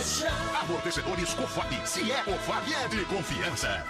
Amortecedores Cofap. Se é Cofap, é de confiança.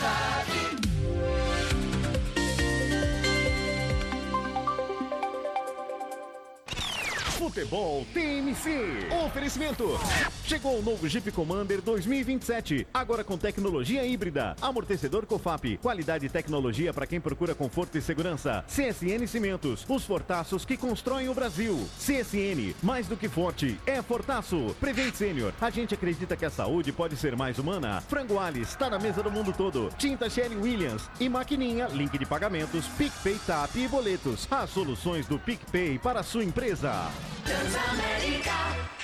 Futebol TMC. Oferecimento. Chegou o novo Jeep Commander 2027. Agora com tecnologia híbrida. Amortecedor Cofap. Qualidade e tecnologia para quem procura conforto e segurança. CSN Cimentos. Os fortaços que constroem o Brasil. CSN. Mais do que forte. É fortaço. Prevent Senior. A gente acredita que a saúde pode ser mais humana. Frango Alice. Está na mesa do mundo todo. Tinta Sherry Williams. E Maquininha. Link de pagamentos. PicPay, TAP e boletos. As soluções do PicPay para a sua empresa. Transamérica,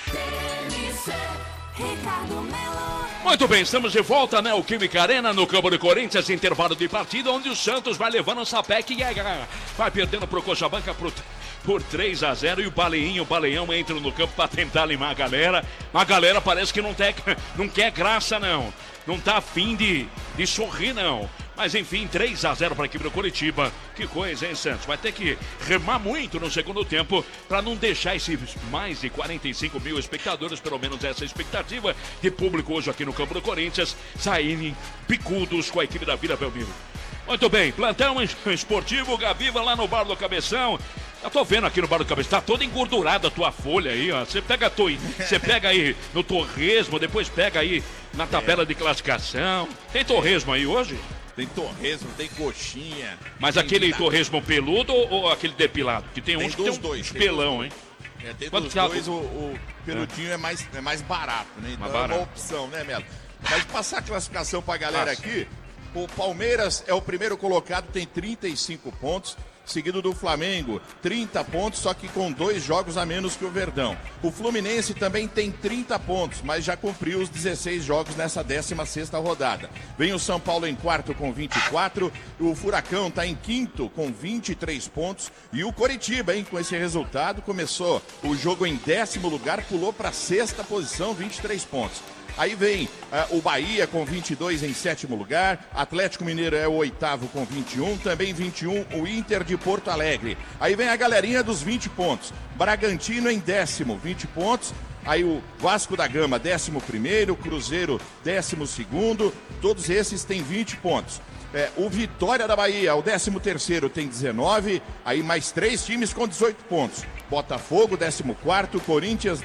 TMC, Ricardo Melo. Muito bem, estamos de volta, né? O Química Arena, no campo do Corinthians, intervalo de partida, onde o Santos vai levando o Sapec e vai perdendo pro Cochabamba por 3-0 e o Baleão entra no campo para tentar limar a galera. A galera parece que não quer graça, não. Não tá afim de sorrir, não. Mas enfim, 3-0 para a equipe do Curitiba. Que coisa, hein, Santos? Vai ter que remar muito no segundo tempo para não deixar esses mais de 45 mil espectadores, pelo menos essa expectativa de público hoje aqui no campo do Corinthians, saírem picudos com a equipe da Vila Belmiro. Muito bem, plantão esportivo, Gabiva lá no Bar do Cabeção. Eu tô vendo aqui no Bar do Cabeção, tá toda engordurada a tua folha aí, ó. Você pega aí no torresmo, depois pega aí na tabela de classificação. Tem torresmo aí hoje? Tem torresmo, tem coxinha. Mas tem aquele torresmo peludo ou aquele depilado? Que tem uns que tem uns pelão, hein? Tem dos dois, o peludinho é mais barato, né? Então é uma opção, né, Melo? Mas passar a classificação pra galera aqui, o Palmeiras é o primeiro colocado, tem 35 pontos. Seguido do Flamengo, 30 pontos, só que com 2 jogos a menos que o Verdão. O Fluminense também tem 30 pontos, mas já cumpriu os 16 jogos nessa 16ª rodada. Vem o São Paulo em quarto com 24, o Furacão está em quinto com 23 pontos e o Coritiba, hein, com esse resultado, começou o jogo em 10º lugar, pulou para a 6ª posição, 23 pontos. Aí vem o Bahia com 22 em 7º lugar, Atlético Mineiro é o 8º com 21, também 21 o Inter de Porto Alegre. Aí vem a galerinha dos 20 pontos, Bragantino em 10º, 20 pontos, aí o Vasco da Gama 11º, Cruzeiro 12º, todos esses têm 20 pontos. O Vitória da Bahia, o 13º, tem 19, aí mais 3 times com 18 pontos. Botafogo, 14º, Corinthians,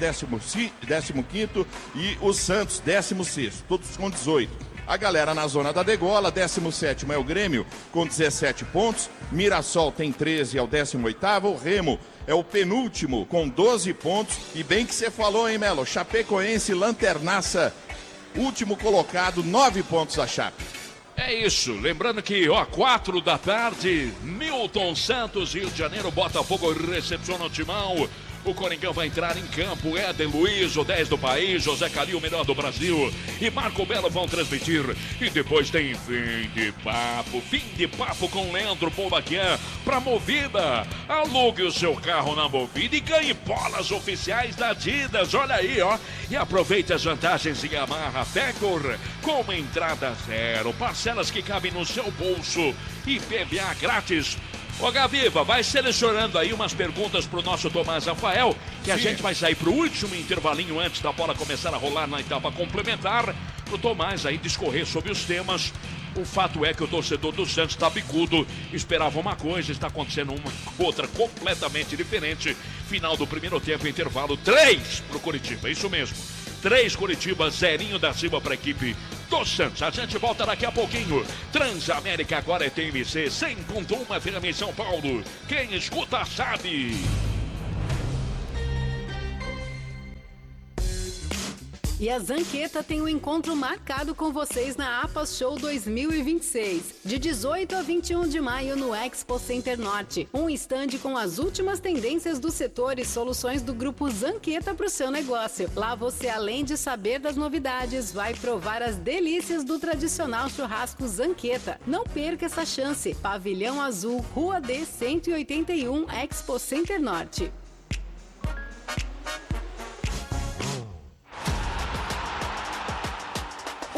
15º e o Santos, 16º, todos com 18. A galera na zona da degola, 17º é o Grêmio, com 17 pontos. Mirassol tem 13, é o 18º. O Remo é o penúltimo, com 12 pontos. E bem que você falou, hein, Melo? Chapecoense, lanternaça, último colocado, 9 pontos a Chape. É isso, lembrando que, 4 da tarde, Milton Santos, Rio de Janeiro, Botafogo recepciona o Timão. O Coringão vai entrar em campo, Éder Luiz, o 10 do país, José Calil, o melhor do Brasil, e Marco Belo vão transmitir. E depois tem fim de papo com Leandro Poubaquian para Movida. Alugue o seu carro na Movida e ganhe bolas oficiais da Adidas, olha aí, ó. E aproveite as vantagens de Yamaha Tecor, com uma entrada zero, parcelas que cabem no seu bolso e PVA grátis. Ô Gaviva, vai selecionando aí umas perguntas pro nosso Tomás Rafael, que a gente vai sair pro último intervalinho antes da bola começar a rolar na etapa complementar, pro Tomás aí discorrer sobre os temas. O fato é que o torcedor do Santos tá bicudo, esperava uma coisa, está acontecendo uma outra completamente diferente. Final do primeiro tempo, intervalo 3 pro Curitiba, isso mesmo. 3 Curitiba, 0 da Silva para a equipe do Santos. A gente volta daqui a pouquinho. Transamérica agora é TMC 100.1 FM em São Paulo. Quem escuta sabe. E a Zanqueta tem um encontro marcado com vocês na APAS Show 2026, de 18 a 21 de maio no Expo Center Norte. Um estande com as últimas tendências do setor e soluções do grupo Zanqueta para o seu negócio. Lá você, além de saber das novidades, vai provar as delícias do tradicional churrasco Zanqueta. Não perca essa chance. Pavilhão Azul, Rua D 181, Expo Center Norte.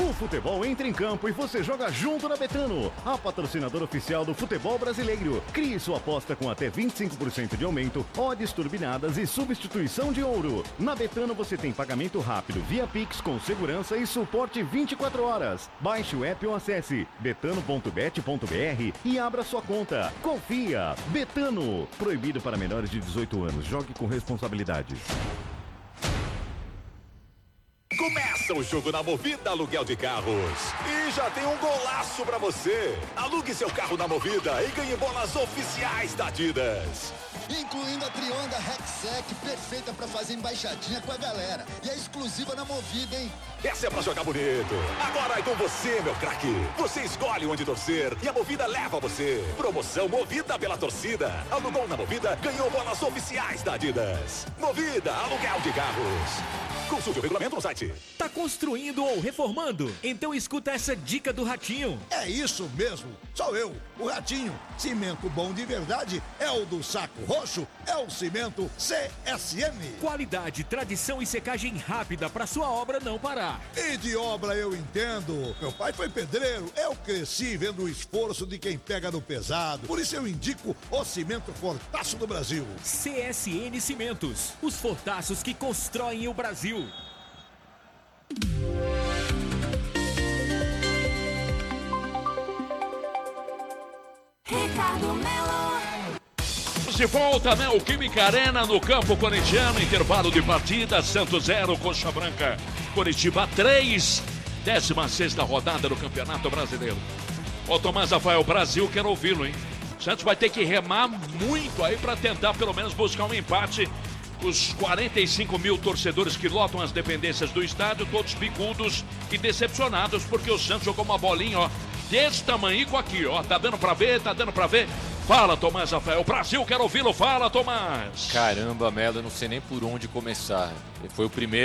O futebol entra em campo e você joga junto na Betano, a patrocinadora oficial do futebol brasileiro. Crie sua aposta com até 25% de aumento, odds turbinadas e substituição de ouro. Na Betano você tem pagamento rápido via Pix com segurança e suporte 24 horas. Baixe o app ou acesse betano.bet.br e abra sua conta. Confia! Betano. Proibido para menores de 18 anos. Jogue com responsabilidade. Começa o jogo na Movida Aluguel de Carros. E já tem um golaço pra você. Alugue seu carro na Movida e ganhe bolas oficiais da Adidas. Incluindo a Trionda Rexec, perfeita pra fazer embaixadinha com a galera. E é exclusiva na Movida, hein? Essa é pra jogar bonito. Agora é com você, meu craque. Você escolhe onde torcer e a Movida leva você. Promoção Movida pela torcida. Alugou na Movida, ganhou bolas oficiais da Adidas. Movida Aluguel de Carros. Consulte o regulamento no site. Tá construindo ou reformando? Então escuta essa dica do Ratinho. É isso mesmo, sou eu, o Ratinho. Cimento bom de verdade é o do Saco Roxo, é o cimento CSM. Qualidade, tradição e secagem rápida para sua obra não parar. E de obra eu entendo. Meu pai foi pedreiro, eu cresci vendo o esforço de quem pega no pesado. Por isso eu indico o cimento Fortaço do Brasil. CSN Cimentos, os fortaços que constroem o Brasil. Ricardo Melo. De volta, Neoquímica Arena, no campo corintiano, intervalo de partida, Santos 0, Coxa Branca, Coritiba 3, 16ª rodada do Campeonato Brasileiro. Ô Tomás Rafael, Brasil, quero ouvi-lo, hein? Santos vai ter que remar muito aí para tentar pelo menos buscar um empate. Os 45 mil torcedores que lotam as dependências do estádio, todos bicudos e decepcionados, porque o Santos jogou uma bolinha, ó, desse tamanho aqui, ó, tá dando pra ver, tá dando pra ver. Fala, Tomás Rafael, Brasil, quero ouvi-lo, fala, Tomás. Caramba, Melo, eu não sei nem por onde começar. Foi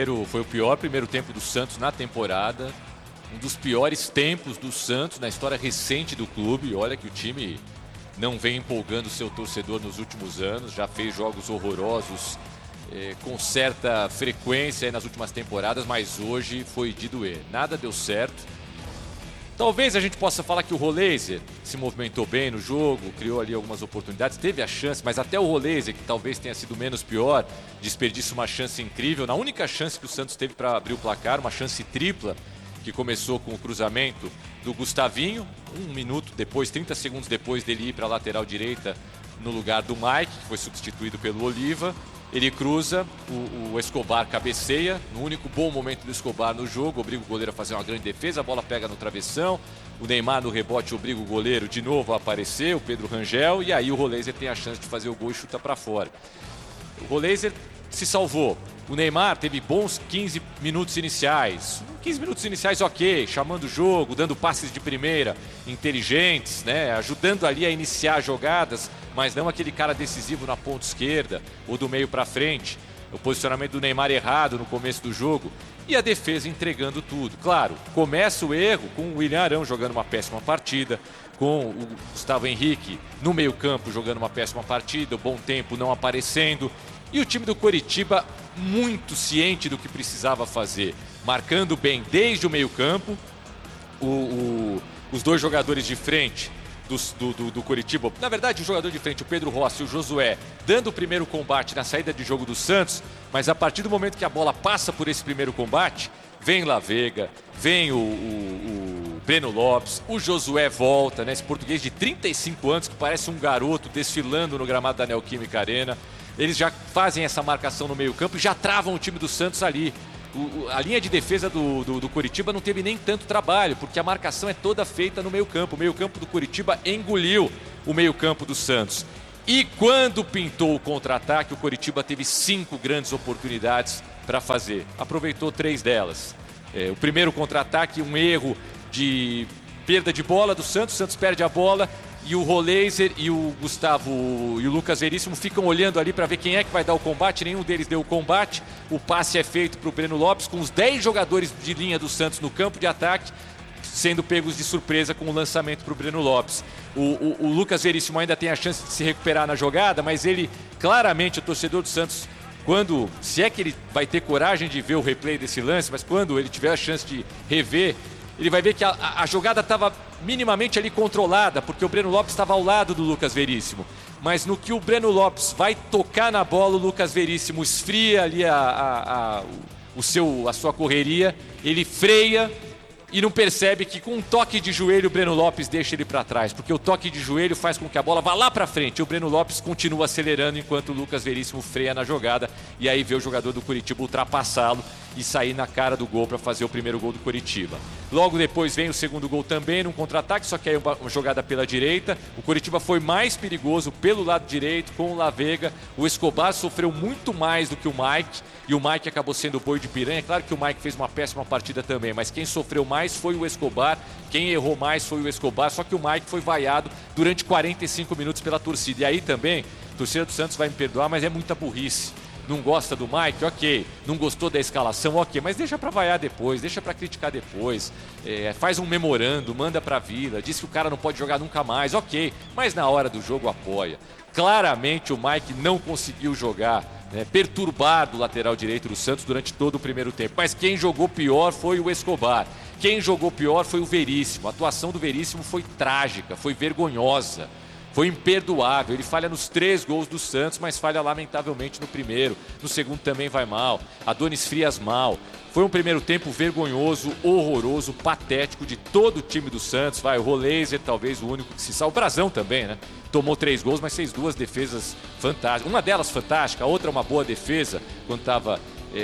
o pior primeiro tempo do Santos na temporada, um dos piores tempos do Santos na história recente do clube. Olha que o time não vem empolgando seu torcedor nos últimos anos, já fez jogos horrorosos com certa frequência nas últimas temporadas, mas hoje foi de doer. Nada deu certo. Talvez a gente possa falar que o Roleiser se movimentou bem no jogo, criou ali algumas oportunidades, teve a chance, mas até o Roleiser, que talvez tenha sido menos pior, desperdiça uma chance incrível. Na única chance que o Santos teve para abrir o placar, uma chance tripla, que começou com o cruzamento do Gustavinho, 1 minuto depois, 30 segundos depois dele ir para a lateral direita no lugar do Mike, que foi substituído pelo Oliva. Ele cruza, o Escobar cabeceia, no único bom momento do Escobar no jogo, obriga o goleiro a fazer uma grande defesa, a bola pega no travessão, o Neymar no rebote obriga o goleiro de novo a aparecer, o Pedro Rangel, e aí o Roleiser tem a chance de fazer o gol e chuta para fora. O Roleiser se salvou. O Neymar teve bons 15 minutos iniciais. 15 minutos iniciais ok, chamando o jogo, dando passes de primeira, inteligentes, né? Ajudando ali a iniciar jogadas, mas não aquele cara decisivo na ponta esquerda ou do meio para frente. O posicionamento do Neymar errado no começo do jogo e a defesa entregando tudo. Claro, começa o erro com o William Arão jogando uma péssima partida, com o Gustavo Henrique no meio-campo jogando uma péssima partida, o Bom Tempo não aparecendo. E o time do Coritiba muito ciente do que precisava fazer, marcando bem desde o meio-campo. Os dois jogadores de frente do Coritiba, na verdade o jogador de frente, o Pedro Rossi e o Josué, dando o primeiro combate na saída de jogo do Santos, mas a partir do momento que a bola passa por esse primeiro combate, vem La Vega, vem o Breno Lopes, o Josué volta, né, esse português de 35 anos que parece um garoto desfilando no gramado da Neoquímica Arena. Eles já fazem essa marcação no meio-campo e já travam o time do Santos ali. A linha de defesa do Coritiba não teve nem tanto trabalho, porque a marcação é toda feita no meio-campo. O meio-campo do Coritiba engoliu o meio-campo do Santos. E quando pintou o contra-ataque, o Coritiba teve 5 grandes oportunidades para fazer. Aproveitou 3 delas. O primeiro contra-ataque, um erro de perda de bola do Santos. O Santos perde a bola. E o Roleiser e o Gustavo e o Lucas Veríssimo ficam olhando ali para ver quem é que vai dar o combate. Nenhum deles deu o combate. O passe é feito para o Breno Lopes, com os 10 jogadores de linha do Santos no campo de ataque, sendo pegos de surpresa com o lançamento para o Breno Lopes. O Lucas Veríssimo ainda tem a chance de se recuperar na jogada, mas ele, claramente, o torcedor do Santos, se é que ele vai ter coragem de ver o replay desse lance, mas quando ele tiver a chance de rever ele vai ver que a jogada estava minimamente ali controlada, porque o Breno Lopes estava ao lado do Lucas Veríssimo. Mas no que o Breno Lopes vai tocar na bola, o Lucas Veríssimo esfria ali a sua correria, ele freia e não percebe que com um toque de joelho o Breno Lopes deixa ele para trás, porque o toque de joelho faz com que a bola vá lá para frente. O Breno Lopes continua acelerando enquanto o Lucas Veríssimo freia na jogada, e aí vê o jogador do Coritiba ultrapassá-lo e sair na cara do gol para fazer o primeiro gol do Coritiba. Logo depois vem o segundo gol também num contra-ataque, só que aí uma jogada pela direita. O Coritiba foi mais perigoso pelo lado direito com o Lavega. O Escobar sofreu muito mais do que o Mike, e o Mike acabou sendo o boi de piranha. Claro que o Mike fez uma péssima partida também, mas quem sofreu mais foi o Escobar, quem errou mais foi o Escobar, só que o Mike foi vaiado durante 45 minutos pela torcida. E aí também, a torcida do Santos vai me perdoar, mas é muita burrice. Não gosta do Mike? Ok. Não gostou da escalação? Ok. Mas deixa pra vaiar depois, deixa pra criticar depois. Faz um memorando, manda pra Vila, diz que o cara não pode jogar nunca mais. Ok. Mas na hora do jogo apoia. Claramente o Mike não conseguiu jogar, né, perturbado o lateral direito do Santos durante todo o primeiro tempo. Mas quem jogou pior foi o Escobar. Quem jogou pior foi o Veríssimo. A atuação do Veríssimo foi trágica, foi vergonhosa. Foi imperdoável, ele falha nos 3 gols do Santos, mas falha lamentavelmente no primeiro. No segundo também vai mal, Adonis Frias mal. Foi um primeiro tempo vergonhoso, horroroso, patético de todo o time do Santos. O Roleiser talvez o único que se salva. O Brazão também, né? Tomou 3 gols, mas fez 2 defesas fantásticas. Uma delas fantástica, a outra uma boa defesa, quando estava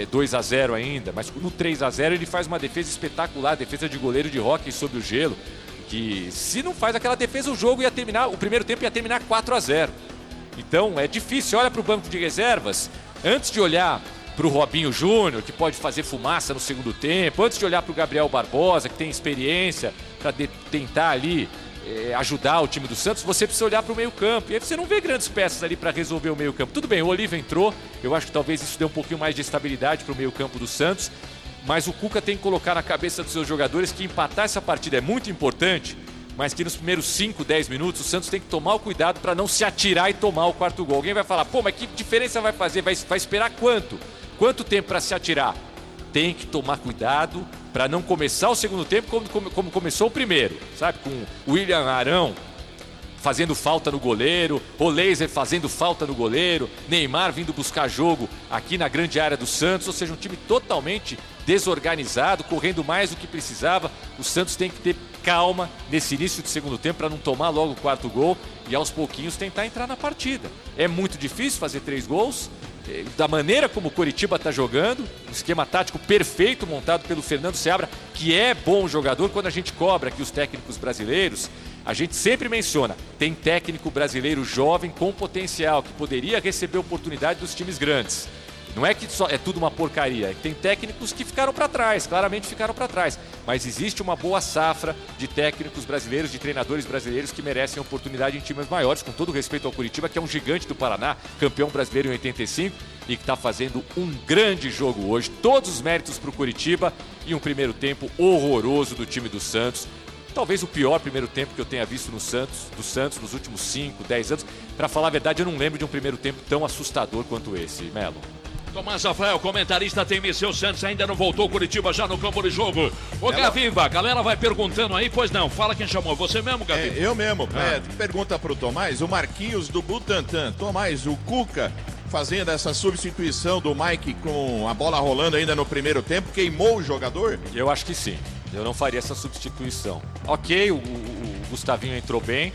2-0 ainda. Mas no 3-0 ele faz uma defesa espetacular, defesa de goleiro de hóquei sobre o gelo. Que se não faz aquela defesa, o jogo ia terminar, o primeiro tempo ia terminar 4-0. Então é difícil. Olha para o banco de reservas, antes de olhar para o Robinho Júnior, que pode fazer fumaça no segundo tempo, antes de olhar para o Gabriel Barbosa, que tem experiência para tentar ali ajudar o time do Santos, você precisa olhar para o meio campo. E aí você não vê grandes peças ali para resolver o meio campo. Tudo bem, o Oliva entrou, eu acho que talvez isso dê um pouquinho mais de estabilidade para o meio campo do Santos. Mas o Cuca tem que colocar na cabeça dos seus jogadores que empatar essa partida é muito importante, mas que nos primeiros 5, 10 minutos o Santos tem que tomar o cuidado para não se atirar e tomar o 4º gol. Alguém vai falar, pô, mas que diferença vai fazer? Vai esperar quanto? Quanto tempo para se atirar? Tem que tomar cuidado para não começar o segundo tempo como começou o primeiro, sabe? Com o William Arão fazendo falta no goleiro, Roleiser fazendo falta no goleiro, Neymar vindo buscar jogo aqui na grande área do Santos, ou seja, um time totalmente desorganizado, correndo mais do que precisava. O Santos tem que ter calma nesse início de segundo tempo para não tomar logo o 4º gol e aos pouquinhos tentar entrar na partida. É muito difícil fazer 3 gols, da maneira como o Coritiba está jogando, um esquema tático perfeito montado pelo Fernando Seabra, que é bom jogador. Quando a gente cobra aqui os técnicos brasileiros, a gente sempre menciona, tem técnico brasileiro jovem com potencial, que poderia receber oportunidade dos times grandes. Não é que é tudo uma porcaria, é que tem técnicos que ficaram para trás, claramente ficaram para trás. Mas existe uma boa safra de técnicos brasileiros, de treinadores brasileiros que merecem oportunidade em times maiores, com todo respeito ao Coritiba, que é um gigante do Paraná, campeão brasileiro em 85 e que está fazendo um grande jogo hoje. Todos os méritos para o Coritiba e um primeiro tempo horroroso do time do Santos. Talvez o pior primeiro tempo que eu tenha visto do Santos nos últimos 5, 10 anos. Para falar a verdade, eu não lembro de um primeiro tempo tão assustador quanto esse, Melo. Tomás Rafael, comentarista, tem Misseu Santos, ainda não voltou, Coritiba já no campo de jogo. Ô, Gaviva, a galera vai perguntando aí, pois não, fala quem chamou, você mesmo, Gaviva? Eu mesmo, pergunta pro Tomás, o Marquinhos do Butantan. Tomás, o Cuca fazendo essa substituição do Mike com a bola rolando ainda no primeiro tempo, queimou o jogador? Eu acho que sim, eu não faria essa substituição. Ok, o Gustavinho entrou bem,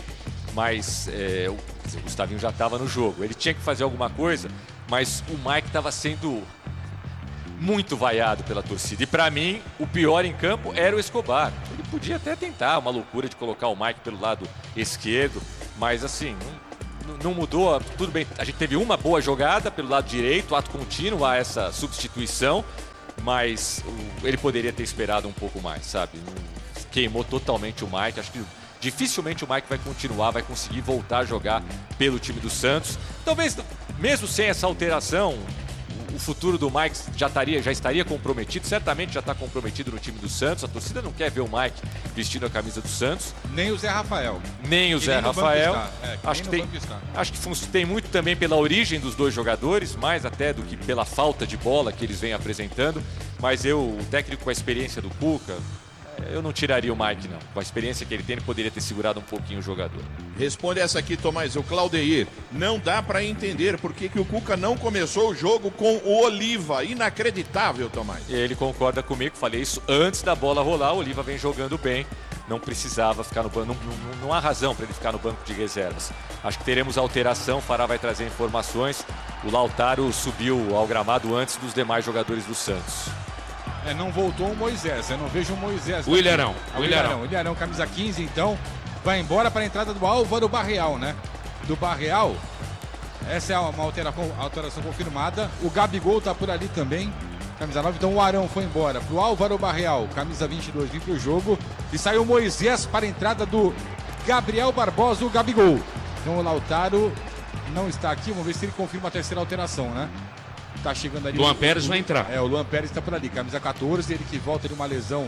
mas o Gustavinho já estava no jogo, ele tinha que fazer alguma coisa. Mas o Mike estava sendo muito vaiado pela torcida. E para mim, o pior em campo era o Escobar. Ele podia até tentar uma loucura de colocar o Mike pelo lado esquerdo, mas assim, não mudou. Tudo bem, a gente teve uma boa jogada pelo lado direito, ato contínuo a essa substituição, mas ele poderia ter esperado um pouco mais, sabe? Queimou totalmente o Mike. Acho que dificilmente o Mike vai continuar, vai conseguir voltar a jogar pelo time do Santos. Talvez, mesmo sem essa alteração, o futuro do Mike já estaria comprometido, certamente já está comprometido no time do Santos. A torcida não quer ver o Mike vestindo a camisa do Santos. Nem o Zé Rafael. Nem o Zé Rafael. Acho que tem muito também pela origem dos dois jogadores, mais até do que pela falta de bola que eles vêm apresentando. Mas o técnico com a experiência do Cuca, eu não tiraria o Mike, não. Com a experiência que ele tem, ele poderia ter segurado um pouquinho o jogador. Responde essa aqui, Tomás. O Claudeir. Não dá para entender por que o Cuca não começou o jogo com o Oliva. Inacreditável, Tomás. Ele concorda comigo, falei isso antes da bola rolar. O Oliva vem jogando bem. Não precisava ficar no banco, não há razão para ele ficar no banco de reservas. Acho que teremos alteração, o Fará vai trazer informações. O Lautaro subiu ao gramado antes dos demais jogadores do Santos. Não voltou o Moisés, eu não vejo o Moisés. O Ilharão. O Ilharão, camisa 15, então, vai embora para a entrada do Álvaro Barreal, né? Do Barreal, essa é uma alteração confirmada. O Gabigol tá por ali também, camisa 9, então o Arão foi embora. Pro Álvaro Barreal, camisa 22, vem pro jogo. E saiu o Moisés para a entrada do Gabriel Barbosa, o Gabigol. Então o Lautaro não está aqui, vamos ver se ele confirma a terceira alteração, né? Tá chegando ali. Luan Pérez vai entrar. O Luan Pérez está por ali, camisa 14, ele que volta de uma lesão,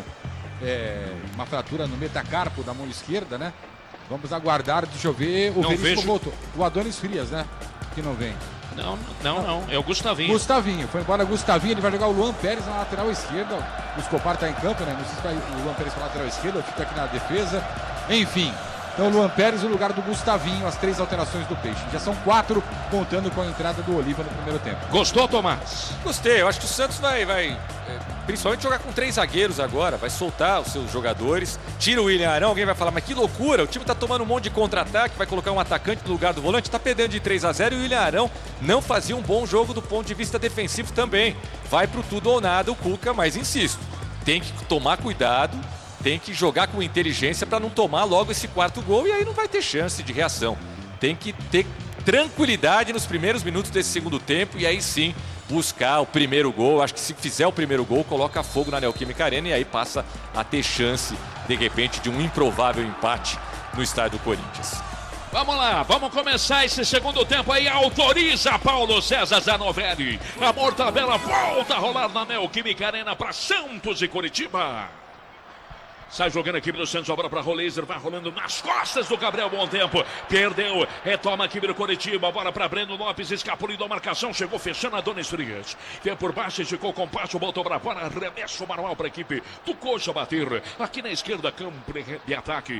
uma fratura no metacarpo da mão esquerda, né? Vamos aguardar, deixa eu ver. O Veríssimo voltou. O Adonis Frias, né? Que não vem. Não. É o Gustavinho. Gustavinho. Foi embora Gustavinho. Ele vai jogar o Luan Pérez na lateral esquerda. O Escopar está em campo, né? Não sei se vai o Luan Pérez para a lateral esquerda, fica aqui na defesa. Enfim. Então, o Luan Pérez no lugar do Gustavinho, as 3 alterações do Peixe. Já são 4, contando com a entrada do Oliva no primeiro tempo. Gostou, Tomás? Gostei. Eu acho que o Santos vai principalmente jogar com 3 zagueiros agora. Vai soltar os seus jogadores. Tira o William Arão. Alguém vai falar, mas que loucura. O time tá tomando um monte de contra-ataque. Vai colocar um atacante no lugar do volante. Tá perdendo de 3-0 e o William Arão não fazia um bom jogo do ponto de vista defensivo também. Vai pro tudo ou nada o Cuca, mas insisto. Tem que tomar cuidado. Tem que jogar com inteligência para não tomar logo esse 4º gol e aí não vai ter chance de reação. Tem que ter tranquilidade nos primeiros minutos desse segundo tempo e aí sim buscar o primeiro gol. Acho que se fizer o primeiro gol, coloca fogo na Neoquímica Arena e aí passa a ter chance, de repente, de um improvável empate no estádio do Corinthians. Vamos lá, vamos começar esse segundo tempo aí. Autoriza Paulo César Zanovelli. A mortadela volta a rolar na Neoquímica Arena para Santos e Curitiba. Sai jogando a equipe do Santos, a bola para Roleiser, vai rolando nas costas do Gabriel Bom Tempo. Perdeu, retoma a equipe do Curitiba, a bola para Breno Lopes, escapuliu da marcação, chegou fechando a Adonis Frias. Vem por baixo, esticou com passo, voltou para fora, arremesso manual para a equipe do Coxa bater. Aqui na esquerda, campo de ataque.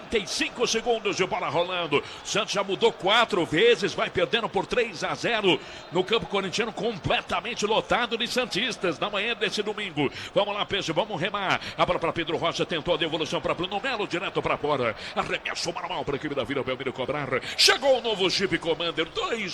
35 segundos de bola rolando. Santos já mudou 4 vezes, vai perdendo por 3-0 no campo corintiano, completamente lotado de santistas na manhã desse domingo. Vamos lá, Peixe, vamos remar. A bola para Pedro Rocha, tentou a devolução para Bruno Melo, direto para fora. Arremesso manual para a equipe da Vila Belmiro cobrar. Chegou o novo Jeep Commander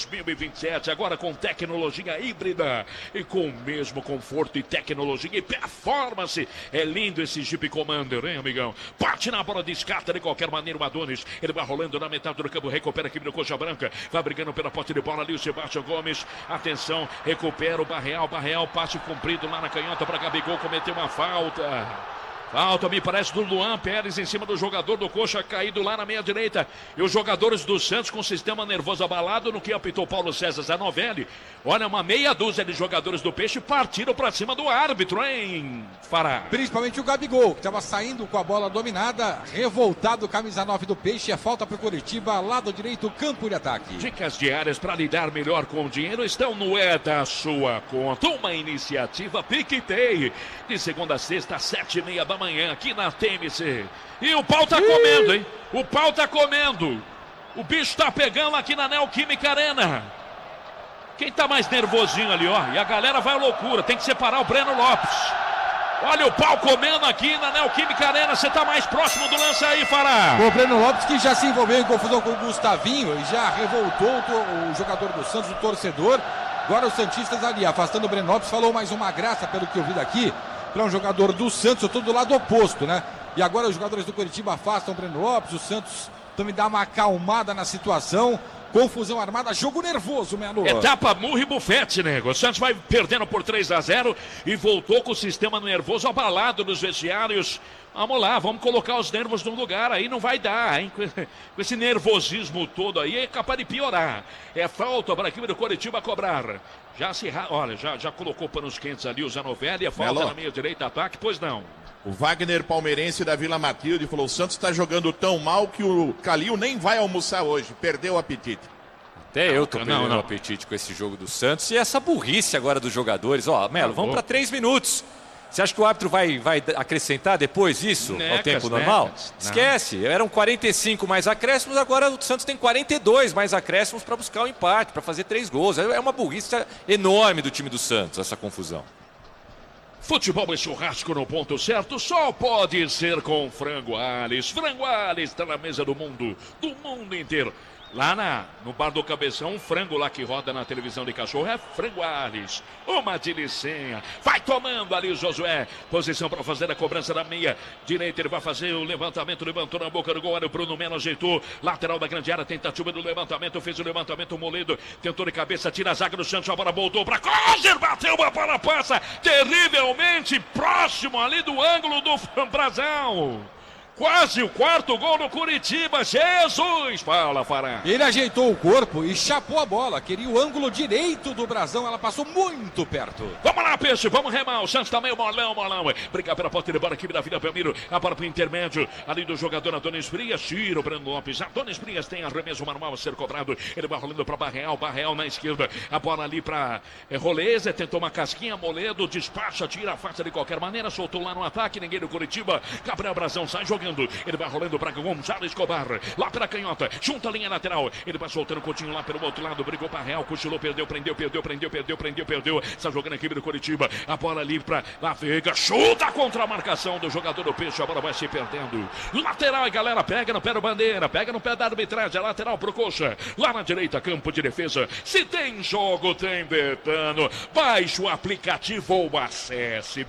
2027, agora com tecnologia híbrida e com o mesmo conforto e tecnologia e performance. É lindo esse Jeep Commander, hein, amigão? Bate na bola, descarta de qualquer maneira o Adonis. Ele vai rolando na metade do campo, recupera a equipe do Coxa Branca. Vai brigando pela posse de bola ali o Sebastião Gomes. Atenção, recupera o Barreal. Barreal, passe cumprido lá na canhota para Gabigol, cometeu uma falta. Falta, me parece, do Luan Pérez em cima do jogador do Coxa, caído lá na meia direita. E os jogadores do Santos com o sistema nervoso abalado, no que apitou Paulo César Zanovelli. Olha, uma meia dúzia de jogadores do Peixe partiram para cima do árbitro, hein, Fará? Principalmente o Gabigol, que estava saindo com a bola dominada, revoltado, camisa 9 do Peixe. É falta para o Curitiba, lado direito, campo de ataque. Dicas diárias para lidar melhor com o dinheiro estão no É da Sua Conta. Uma iniciativa PicPay, de segunda a sexta, às 7h30 da manhã, aqui na TMC. E o pau tá comendo, hein? O pau tá comendo. O bicho tá pegando aqui na Neoquímica Arena. Quem tá mais nervosinho ali, ó? E a galera vai à loucura. Tem que separar o Breno Lopes. Olha o pau comendo aqui na Neoquímica Arena. Você tá mais próximo do lance aí, Fará. O Breno Lopes, que já se envolveu em confusão com o Gustavinho e já revoltou o jogador do Santos, o torcedor. Agora os santistas ali, afastando o Breno Lopes. Falou mais uma graça, pelo que eu vi daqui, para um jogador do Santos. Eu tô do lado oposto, né? E agora os jogadores do Curitiba afastam o Breno Lopes. O Santos também dá uma acalmada na situação. Confusão armada, jogo nervoso, Melo. Etapa murro e bufete, nego. O Santos vai perdendo por 3-0 e voltou com o sistema nervoso abalado nos vestiários. Vamos lá, vamos colocar os nervos no lugar, aí não vai dar, hein? Com esse nervosismo todo aí é capaz de piorar. É falta para a equipe do Coritiba cobrar. Olha, já colocou panos quentes ali o Zanovelli, é falta na meia direita, ataque, pois não. O Wagner Palmeirense da Vila Matilde falou: o Santos está jogando tão mal que o Calil nem vai almoçar hoje, perdeu o apetite. Até eu tô perdendo o apetite com esse jogo do Santos e essa burrice agora dos jogadores. Ó, Melo, vamos para 3 minutos. Você acha que o árbitro vai acrescentar depois isso ao tempo normal? Esquece, eram 45 mais acréscimos, agora o Santos tem 42 mais acréscimos para buscar o empate, para fazer 3 gols. É uma burrice enorme do time do Santos, essa confusão. Futebol e churrasco no ponto certo só pode ser com Frango Ales. Frango Ales está na mesa do mundo inteiro. Lá no bar do Cabeção, um frango lá que roda na televisão de cachorro é Frango Ales. Uma delicinha. Vai tomando ali o Josué. Posição para fazer a cobrança da meia direita. Ele vai fazer o levantamento. Levantou na boca do gol. Olha o Bruno Melo, ajeitou. Lateral da grande área. Tentativa do levantamento. Fez o levantamento. Moledo tentou de cabeça. Tira a zaga do Santos. A bola voltou para Coser. Bateu. A bola passa terrivelmente próximo ali do ângulo do Brasão. Quase o 4º gol do Curitiba. Jesus! Fala, Fará. Ele ajeitou o corpo e chapou a bola. Queria o ângulo direito do Brasão. Ela passou muito perto. Vamos lá, Peixe. Vamos remar. O Santos tá meio molão. Briga pela porta de bola aqui da Vila Belmiro. A bola pro intermédio. Ali do jogador Adonis Frias. Tira o Breno Lopes. Adonis Frias tem arremesso manual a ser cobrado. Ele vai rolando pra Barreal. Barreal na esquerda. A bola ali pra Roleza. Tentou uma casquinha. Moledo despacha. Tira a face de qualquer maneira. Soltou lá no ataque. Ninguém do Curitiba. Gabriel Brasão sai jogando. Ele vai rolando para Gonçalo Escobar. Lá pela canhota. Junta a linha lateral. Ele vai soltando o Coutinho lá pelo outro lado. Brigou para Real. Cochilou. Perdeu. Está jogando a equipe do Curitiba. A bola ali para La Veiga. Chuta contra a marcação do jogador do Peixe. A bola vai se perdendo. Lateral, e galera. Pega no pé do Bandeira. Pega no pé da arbitragem. Lateral pro Coxa. Lá na direita, campo de defesa. Se tem jogo, tem Betano. Baixe o aplicativo ou acesse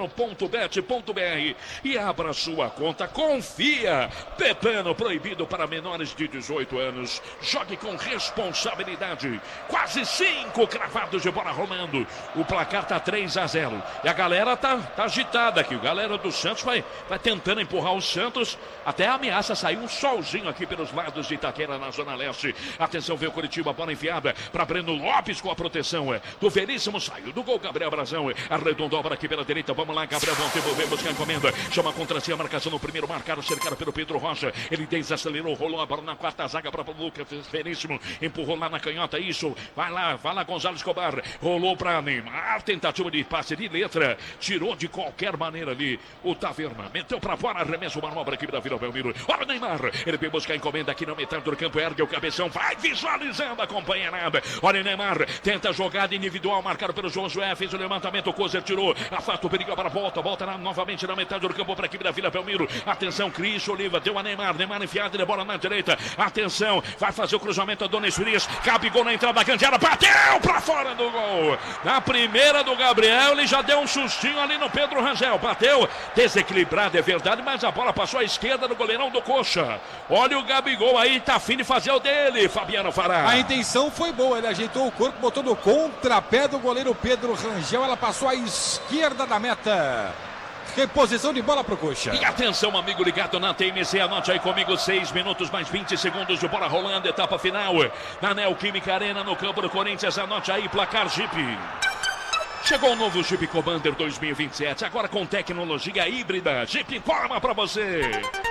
betano.bet.br e abra sua conta. Confia. Betano, proibido para menores de 18 anos. Jogue com responsabilidade. Quase 5 cravados de bola rolando. O placar tá 3-0. E a galera tá agitada aqui. A galera do Santos vai tentando empurrar o Santos. Até ameaça sair um solzinho aqui pelos lados de Itaquera, na Zona Leste. Atenção, veio o Curitiba, bola enfiada para Breno Lopes com a proteção do Veríssimo. Saiu do gol, Gabriel Brasão. Arredondou aqui pela direita. Vamos lá, Gabriel. Vão devolver, buscar a encomenda. Chama contra si a marcação no primeiro. Marcado, cercado pelo Pedro Rocha. Ele desacelerou, rolou a bola na quarta zaga para o Lucas Veríssimo. Empurrou lá na canhota. Isso. Vai lá, Gonzalo Escobar. Rolou para Neymar. Tentativa de passe de letra. Tirou de qualquer maneira ali o Taverna. Meteu para fora. Arremesso manual para a equipe da Vila Belmiro. Olha o Neymar. Ele veio buscar a encomenda aqui na metade do campo. Ergue o cabeção. Vai visualizando a companheirada. Olha o Neymar. Tenta a jogada individual. Marcado pelo Josué. Fez o levantamento. O Coser tirou. Afasta o perigo para a volta. Volta novamente na metade do campo para a equipe da Vila Belmiro. Atenção, Cris Oliva, deu a Neymar enfiada de bola na direita, atenção, vai fazer o cruzamento, Adonis Frias, Gabigol na entrada da grande área, bateu pra fora do gol, na primeira do Gabriel, ele já deu um sustinho ali no Pedro Rangel, bateu, desequilibrado, é verdade, mas a bola passou à esquerda do goleirão do Coxa, olha o Gabigol aí, tá afim de fazer o dele, Fabiano Fará. A intenção foi boa, ele ajeitou o corpo, botou no contrapé do goleiro Pedro Rangel, ela passou à esquerda da meta. Reposição de bola pro Coxa. E atenção, amigo ligado na TMC, anote aí comigo, 6 minutos mais 20 segundos de bola rolando, etapa final na Neoquímica Arena, no campo do Corinthians. Anote aí, placar Jeep. Chegou o novo Jeep Commander 2027, agora com tecnologia híbrida. Jeep informa pra você.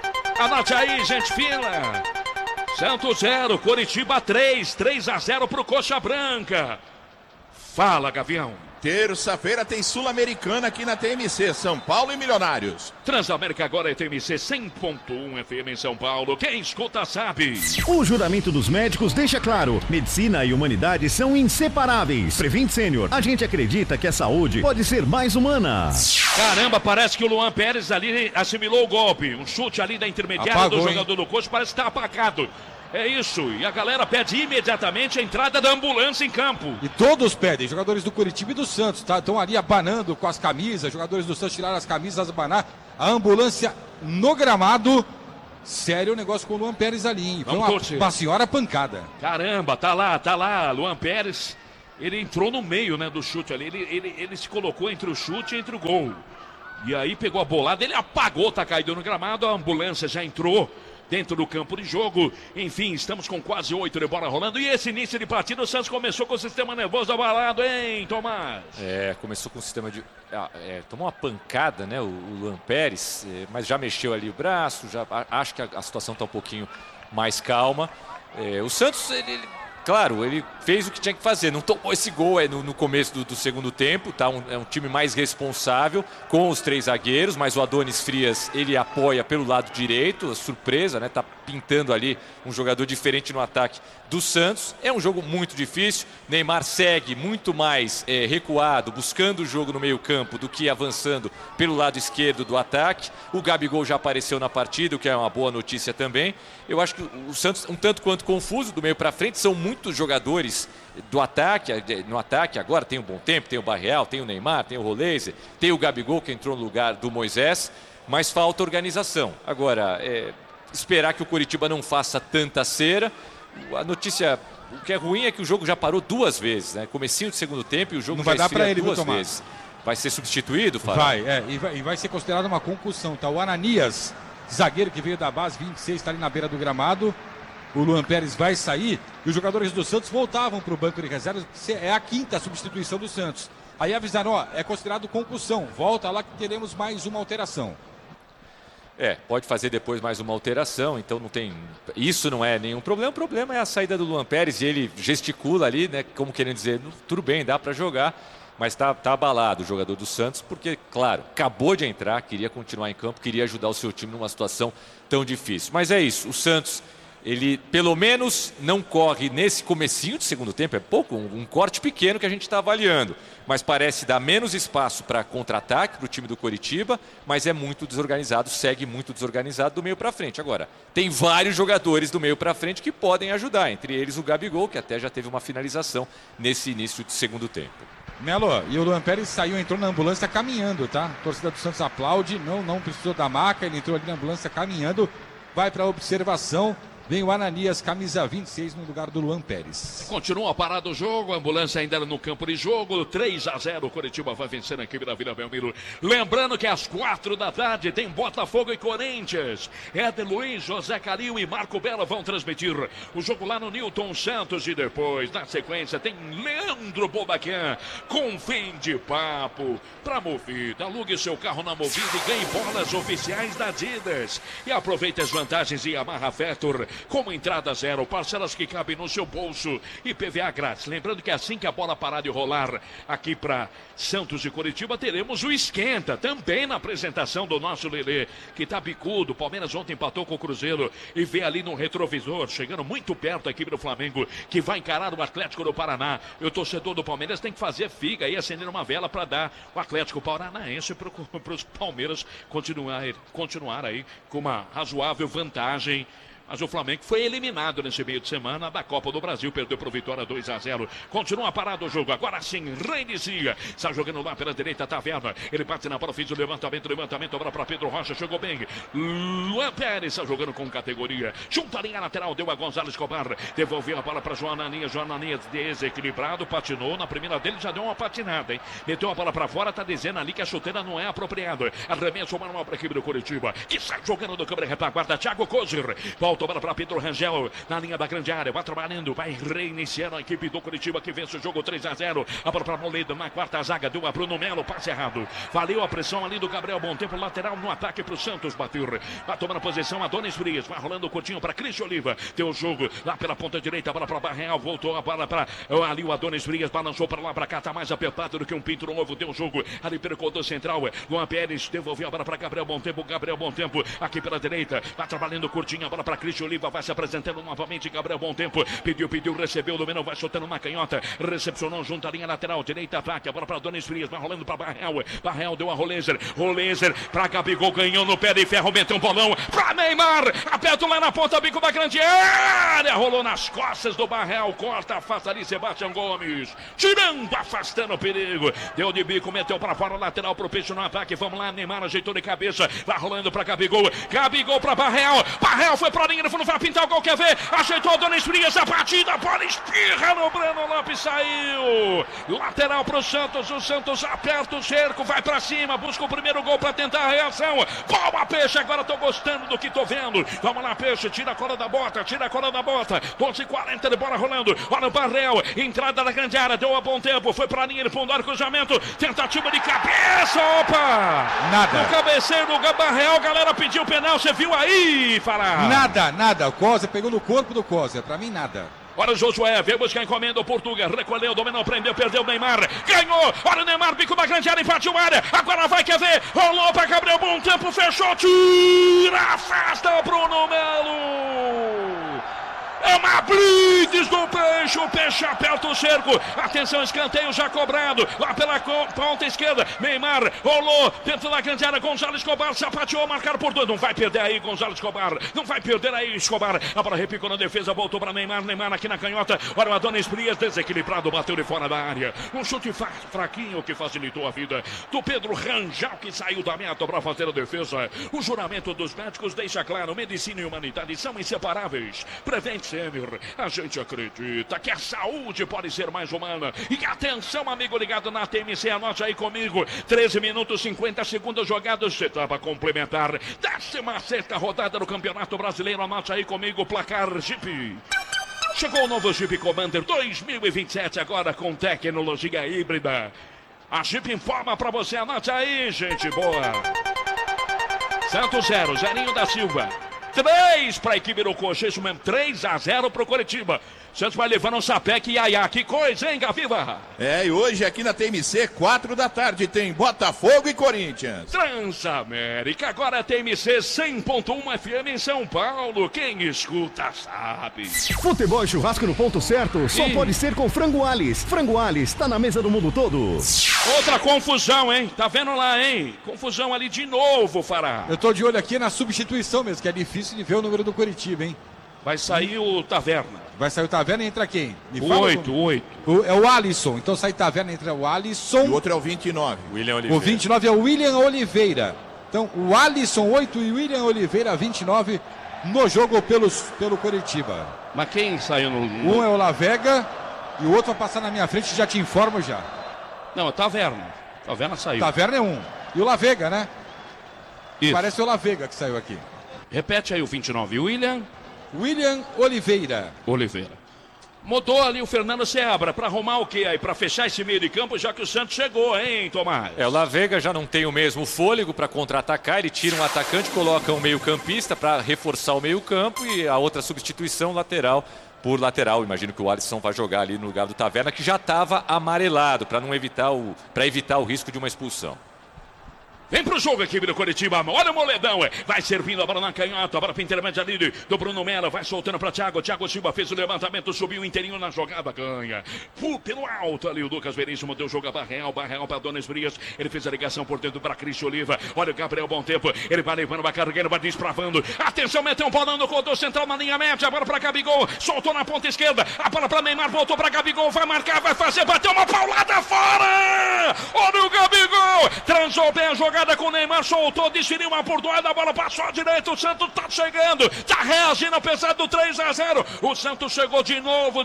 Anote aí, gente fina. Santos 0, Coritiba 3-0 pro Coxa Branca. Fala, Gavião. Terça-feira tem Sul-Americana aqui na TMC, São Paulo e Milionários. Transamérica agora é TMC 100.1 FM em São Paulo. Quem escuta sabe. O juramento dos médicos deixa claro: medicina e humanidade são inseparáveis. Prevent Sênior, a gente acredita que a saúde pode ser mais humana. Caramba, parece que o Luan Pérez ali assimilou o golpe. Um chute ali da intermediária apagou, do jogador do Coxa, parece que está apagado. É isso, e a galera pede imediatamente a entrada da ambulância em campo. E todos pedem, jogadores do Curitiba e do Santos, tá? Estão ali abanando com as camisas, jogadores do Santos tiraram as camisas, abanar, a ambulância no gramado. Sério o negócio com o Luan Pérez ali, hein? Uma senhora pancada. Caramba, tá lá, Luan Pérez, ele entrou no meio, né, do chute ali, ele se colocou entre o chute e entre o gol. E aí pegou a bolada, ele apagou, tá caído no gramado, a ambulância já entrou dentro do campo de jogo. Enfim, estamos com quase 8 de bola rolando. E esse início de partida, o Santos começou com o sistema nervoso abalado, hein, Tomás? Começou com o sistema de... tomou uma pancada, né, o Luan Pérez, mas já mexeu ali o braço, já acho que a situação está um pouquinho mais calma. O Santos, ele claro, ele fez o que tinha que fazer. Não tomou esse gol no começo do segundo tempo, tá? É um time mais responsável com os 3 zagueiros, mas o Adonis Frias, ele apoia pelo lado direito, surpresa, né? Tá pintando ali um jogador diferente no ataque do Santos. É um jogo muito difícil. Neymar segue muito mais recuado, buscando o jogo no meio-campo do que avançando pelo lado esquerdo do ataque. O Gabigol já apareceu na partida, o que é uma boa notícia também. Eu acho que o Santos, um tanto quanto confuso do meio para frente, são muitos jogadores do ataque. No ataque agora tem o Bom Tempo, tem o Barreal, tem o Neymar, tem o Roleiser, tem o Gabigol que entrou no lugar do Moisés, mas falta organização. Agora, esperar que o Coritiba não faça tanta cera. A notícia, o que é ruim é que o jogo já parou 2 vezes, né? Comecinho do segundo tempo e o jogo não vai já dar para ele 2 vezes. Vai ser substituído, Fábio? Vai, vai ser considerado uma concussão, tá? O Ananias, zagueiro que veio da base, 26, está ali na beira do gramado. O Luan Pérez vai sair e os jogadores do Santos voltavam para o banco de reservas. É a 5ª substituição do Santos. Aí avisaram, é considerado concussão. Volta lá que teremos mais uma alteração. Pode fazer depois mais uma alteração, então não tem. Isso não é nenhum problema. O problema é a saída do Luan Pérez e ele gesticula ali, né? Como querendo dizer, tudo bem, dá para jogar, mas tá abalado o jogador do Santos, porque, claro, acabou de entrar, queria continuar em campo, queria ajudar o seu time numa situação tão difícil. Mas é isso, o Santos, ele pelo menos não corre nesse comecinho de segundo tempo, é pouco, um corte pequeno que a gente está avaliando, mas parece dar menos espaço para contra-ataque para o time do Coritiba, mas é muito desorganizado, segue muito desorganizado do meio para frente. Agora, tem vários jogadores do meio para frente que podem ajudar, entre eles o Gabigol, que até já teve uma finalização nesse início de segundo tempo. Melo, e o Luan Pérez saiu, entrou na ambulância caminhando, tá? A torcida do Santos aplaude, não precisou da maca, ele entrou ali na ambulância caminhando, vai para a observação. Vem o Ananias, camisa 26, no lugar do Luan Pérez. Continua parado o jogo, a ambulância ainda no campo de jogo, 3-0, o Coritiba vai vencer a equipe da Vila Belmiro. Lembrando que às 4 da tarde tem Botafogo e Corinthians. Éder Luiz, José Calil e Marco Bela vão transmitir o jogo lá no Newton Santos. E depois, na sequência, tem Leandro Bobacan com fim de papo para Movida. Alugue seu carro na Movida e ganhe bolas oficiais da Adidas. E aproveite as vantagens de Yamaha Factor. Como entrada 0, parcelas que cabem no seu bolso e PVA grátis. Lembrando que assim que a bola parar de rolar aqui para Santos e Coritiba, teremos o Esquenta, também na apresentação do nosso Lelê, que tá bicudo. O Palmeiras ontem empatou com o Cruzeiro e vê ali no retrovisor, chegando muito perto da equipe do Flamengo, que vai encarar o Atlético do Paraná. E o torcedor do Palmeiras tem que fazer figa e acender uma vela para dar o Atlético Paranaense para os Palmeiras continuar aí com uma razoável vantagem. Mas o Flamengo foi eliminado nesse meio de semana da Copa do Brasil, perdeu para o Vitória 2-0. Continua parado o jogo, agora sim, reinicia. Está jogando lá pela direita, Taverna. Ele bate na bola, fez o levantamento, agora para Pedro Rocha, chegou bem. Luan Pérez está jogando com categoria. Junta a linha lateral, deu a Gonzalo Escobar. Devolveu a bola para João Ananias desequilibrado, patinou. Na primeira dele já deu uma patinada, hein? Meteu a bola para fora, está dizendo ali que a chuteira não é apropriada. Arremesso manual para a equipe do Coritiba, que está jogando do câmera retaguarda, Thiago Kozer. Volta a bola para Pedro Rangel, na linha da grande área, vai trabalhando, vai reiniciando a equipe do Coritiba, que vence o jogo 3-0, a bola para Moledo, na quarta zaga, deu a Bruno Melo, passe errado, valeu a pressão ali do Gabriel Bom Tempo, lateral no ataque para o Santos, bateu, vai tomando a posição, Adonis Frias, vai rolando o curtinho para Cristian Oliva, deu o jogo lá pela ponta direita, a bola para Barreal, voltou a bola para ali o Adonis Frias, balançou para lá, para cá, tá mais apertado do que um pinto novo, deu o jogo ali pelo corredor central, Luan Pérez, devolveu a bola para Gabriel Bom Tempo, aqui pela direita, vai trabalhando curtinho, a bola para Cristian Oliva, vai se apresentando novamente, Gabriel Bom Tempo, pediu, recebeu, dominou, vai soltando uma canhota, recepcionou junto à linha lateral, direita, ataque, a bola para Adonis Frias, vai rolando para Barreal, deu a Roleiser para Gabigol, ganhou no pé de ferro, meteu um bolão para Neymar, aperta lá na ponta, bico da grande área, rolou nas costas do Barreal, corta, afasta ali Sebastião Gomes, tirando, afastando o perigo, deu de bico, meteu para fora, lateral pro peixe no ataque, vamos lá, Neymar ajeitou de cabeça, vai rolando para Gabigol para Barreal foi para a linha, não vai pintar o gol, quer ver, ajeitou Adonis Frias, a batida, a bola espirra no Breno Lopes, saiu, lateral pro Santos, o Santos aperta o cerco, vai pra cima, busca o primeiro gol pra tentar a reação, boa Peixe, agora tô gostando do que tô vendo, vamos lá Peixe, tira a cola da bota, 12:40 de bola rolando, olha o Barreal, entrada da grande área, deu a Bom Tempo, foi pra linha de fundo, olha o cruzamento, tentativa de cabeça, opa! Nada. O cabeceiro do Barreal, galera pediu penal, você viu aí, Fará? Nada, o Kozer pegou no corpo do Kozer, pra mim nada. Olha o Josué, veio buscar a encomenda, o Portuga, recolheu, dominou, prendeu, perdeu o Neymar, ganhou, olha o Neymar, bico da grande área, partiu a área, agora vai, quer ver, rolou para Gabriel, bom tempo, fechou, tira, afasta Bruno Melo. É uma blitz do Peixe, o Peixe aperta o cerco, atenção, escanteio já cobrado, lá pela ponta esquerda, Neymar rolou, dentro da grande área, Gonzalo Escobar, sapateou, marcar por 2, não vai perder aí Gonzalo Escobar, não vai perder aí Escobar, a bola repicou na defesa, voltou para Neymar, Neymar aqui na canhota, olha o Adonis Frias, desequilibrado, bateu de fora da área, um chute fraquinho que facilitou a vida do Pedro Rangel, que saiu da meta para fazer a defesa. O juramento dos médicos deixa claro, medicina e humanidade são inseparáveis. Prevent Sênior, a gente acredita que a saúde pode ser mais humana. E atenção, amigo ligado na TMC, anote aí comigo, 13 minutos 50 segundos jogados, etapa complementar, 16ª rodada do Campeonato Brasileiro, anote aí comigo, placar Jeep. Chegou o novo Jeep Commander 2027, agora com tecnologia híbrida. A Jeep informa pra você, anote aí, gente boa. Santos 0, Zerinho da Silva. 3 para a equipe do Coxa, isso mesmo, 3-0 para o Coritiba. Santos vai levando um sapeque e aiá, que coisa, hein, Gaviva? E hoje aqui na TMC, 4 da tarde, tem Botafogo e Corinthians. Transamérica, agora TMC 100.1 FM em São Paulo, quem escuta sabe. Futebol e churrasco no ponto certo, só pode ser com Frango Alice. Frango Alice, tá na mesa do mundo todo. Outra confusão, hein, tá vendo lá, hein? Confusão ali de novo, Fará. Eu tô de olho aqui na substituição mesmo, que é difícil de ver o número do Coritiba, hein? Vai sair o Taverna. Vai sair o Taverna e entra quem? O 8. É o Alisson. Então sai Taverna, entra o Alisson. E o outro é o 29. William Oliveira. O 29 é o William Oliveira. Então o Alisson 8 e o William Oliveira 29 no jogo pelo Coritiba. Mas quem saiu no... Um é o Lavega e o outro vai passar na minha frente, já te informo já. Não, é Taverna. Taverna saiu. Taverna é um. E o Lavega, né? Isso. Parece o Lavega que saiu aqui. Repete aí o 29. William Oliveira. Mudou ali o Fernando Seabra para arrumar o quê aí? Para fechar esse meio de campo, já que o Santos chegou, hein, Tomás? O Lavega já não tem o mesmo fôlego para contra-atacar, ele tira um atacante, coloca um meio-campista para reforçar o meio-campo e a outra substituição lateral por lateral. Imagino que o Alisson vai jogar ali no lugar do Taverna, que já estava amarelado, para evitar o risco de uma expulsão. Vem pro jogo aqui do Coritiba, olha o Moledão, vai servindo a bola na canhota, a bola para intermédia ali do Bruno Melo, vai soltando para Thiago Silva fez o levantamento, subiu inteirinho na jogada, ganha, pelo alto ali o Lucas Veríssimo, deu jogo a Barreal para Donis Frias, ele fez a ligação por dentro para Cristian Oliva, olha o Gabriel Bom Tempo, ele vai levando, vai carregando, vai despravando, atenção, meteu um bolão no contorno central na linha média, a bola para Gabigol, soltou na ponta esquerda, a bola para Neymar, voltou para Gabigol, vai marcar, vai fazer, bateu uma paulada fora, olha o Gabigol, transou bem a jogada com o Neymar, soltou, desferiu uma bordoada, a bola passou à direita, o Santos tá chegando, tá reagindo apesar do 3-0, o Santos chegou de novo,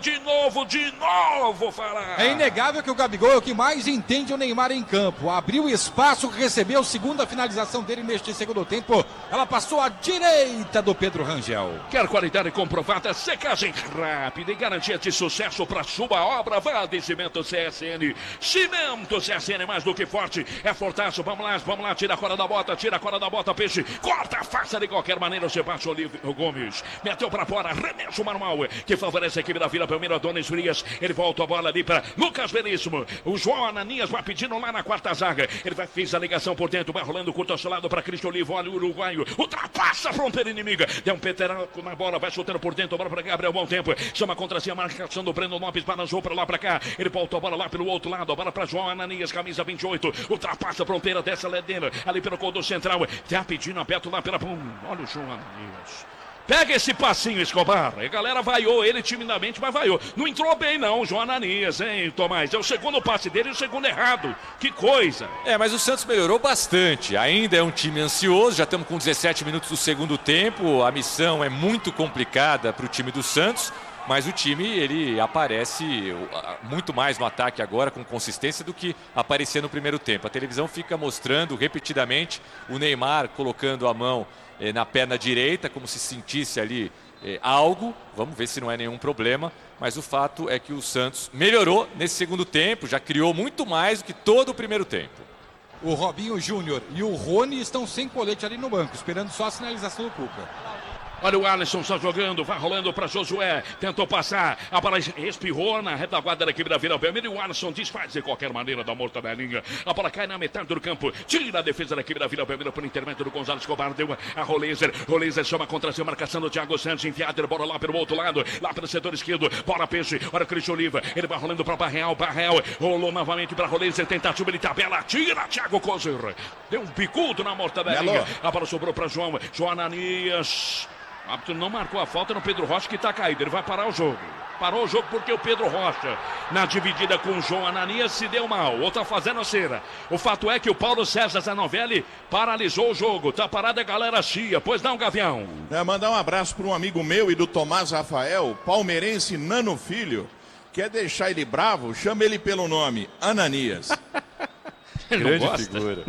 Fará. É inegável que o Gabigol é o que mais entende o Neymar em campo, abriu espaço, recebeu segunda finalização dele neste segundo tempo, ela passou à direita do Pedro Rangel. Quer qualidade comprovada, secagem rápida e garantia de sucesso para sua obra, vá de Cimento CSN, Cimento CSN mais do que forte, é fortaço, vamos lá, tira a corda da bota, Peixe, corta, faça de qualquer maneira o Sebastião Gomes, meteu para fora, arremesso manual, que favorece a equipe da Vila Belmiro, Adonis Frias, ele volta a bola ali para Lucas Veríssimo, o João Ananias vai pedindo lá na quarta zaga, ele fez a ligação por dentro, vai rolando curto ao lado para Cristian Oliva, olha o uruguaio, ultrapassa a fronteira inimiga, deu um peteraco na bola, vai soltando por dentro, a bola para Gabriel Bom Tempo, chama contra si a marcação do Breno Lopes, balançou para lá para cá, ele volta a bola lá pelo outro lado, a bola para João Ananias, camisa 28, ultrapassa a fronteira dessa ledeira, ali pelo corredor central, tá pedindo aberto lá pela olha o João Ananias, pega esse passinho, Escobar, a galera vaiou ele timidamente, mas vaiou, não entrou bem não, o João Ananias, hein, Tomás, é o segundo passe dele e o segundo errado, que coisa. Mas o Santos melhorou bastante, ainda é um time ansioso, já estamos com 17 minutos do segundo tempo, a missão é muito complicada para o time do Santos, mas o time, ele aparece muito mais no ataque agora, com consistência, do que aparecia no primeiro tempo. A televisão fica mostrando repetidamente o Neymar colocando a mão na perna direita, como se sentisse ali algo. Vamos ver se não é nenhum problema, mas o fato é que o Santos melhorou nesse segundo tempo, já criou muito mais do que todo o primeiro tempo. O Robinho Júnior e o Rony estão sem colete ali no banco, esperando só a sinalização do Cuca. Olha o Alisson só jogando, vai rolando para Josué, tentou passar, a bola espirrou na retaguarda da equipe da Vila Belmiro e o Alisson desfaz de qualquer maneira da mortadelinha. A bola cai na metade do campo, tira a defesa da equipe da Vila Belmiro por intermédio do Gonzalo Escobar, deu a Roleiser chama contra si, marcação do Thiago Santos, enfiada, bola lá pelo outro lado, lá pelo setor esquerdo, bola peixe, olha o Cristian Oliva, ele vai rolando para Barreal, rolou novamente para Roleiser, tentativa de tabela, tira Thiago Kozer, deu um bicudo na mortadelinha, a bola sobrou para João Ananias. O árbitro não marcou a falta no Pedro Rocha, que está caído. Ele vai parar o jogo. Parou o jogo porque o Pedro Rocha, na dividida com o João Ananias, se deu mal. Ou está fazendo a cera. O fato é que o Paulo César Zanovelli paralisou o jogo. Tá parada a galera chia. Pois não, Gavião? Mandar um abraço para um amigo meu e do Tomás Rafael, palmeirense Nano Filho. Quer deixar ele bravo? Chama ele pelo nome, Ananias. Grande figura.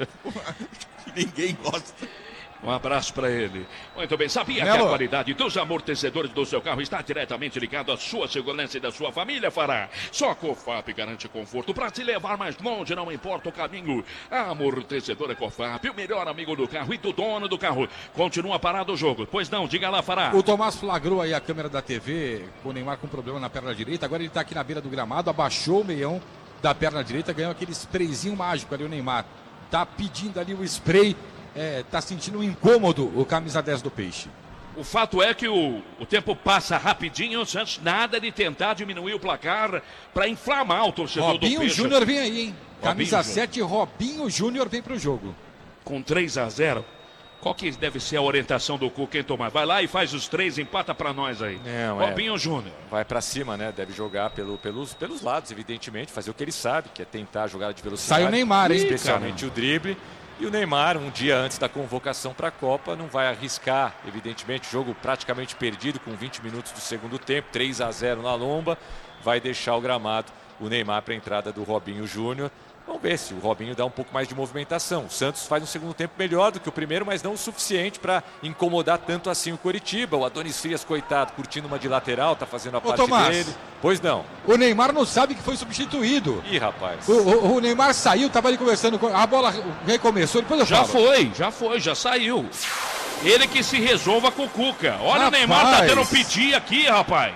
Ninguém gosta. Um abraço para ele. Muito bem, sabia que a qualidade dos amortecedores do seu carro está diretamente ligada à sua segurança e da sua família, Fará? Só a Cofap garante conforto para te levar mais longe, não importa o caminho. A amortecedora Cofap, o melhor amigo do carro e do dono do carro. Continua parado o jogo. Pois não, diga lá, Fará. O Tomás flagrou aí a câmera da TV, com o Neymar com problema na perna direita. Agora ele está aqui na beira do gramado, abaixou o meião da perna direita, ganhou aquele sprayzinho mágico ali, o Neymar. Tá pedindo ali o spray. Tá sentindo um incômodo o camisa 10 do Peixe. O fato é que o tempo passa rapidinho, o Santos nada de tentar diminuir o placar para inflamar o torcedor do Peixe. Robinho Júnior vem aí, hein? Camisa 7, Robinho Júnior vem pro jogo. Com 3-0. Qual que deve ser a orientação do Cuca, hein, Tomás? Vai lá e faz os 3, empata para nós aí. Robinho Júnior. Vai para cima, né? Deve jogar pelos lados, evidentemente, fazer o que ele sabe, que é tentar jogar de velocidade. Sai o Neymar, hein? Especialmente o drible. E o Neymar, um dia antes da convocação para a Copa, não vai arriscar, evidentemente, jogo praticamente perdido com 20 minutos do segundo tempo, 3-0 na lomba, vai deixar o gramado, o Neymar para a entrada do Robinho Júnior. Vamos ver se o Robinho dá um pouco mais de movimentação. O Santos faz um segundo tempo melhor do que o primeiro, mas não o suficiente para incomodar tanto assim o Coritiba. O Adonis Frias, coitado, curtindo uma de lateral, tá fazendo a parte dele. Pois não. O Neymar não sabe que foi substituído. Ih, rapaz. O Neymar saiu, tava ali conversando, a bola recomeçou, depois eu falo. Já saiu. Ele que se resolva com o Cuca. Olha, rapaz. O Neymar tá tendo pedir aqui, rapaz.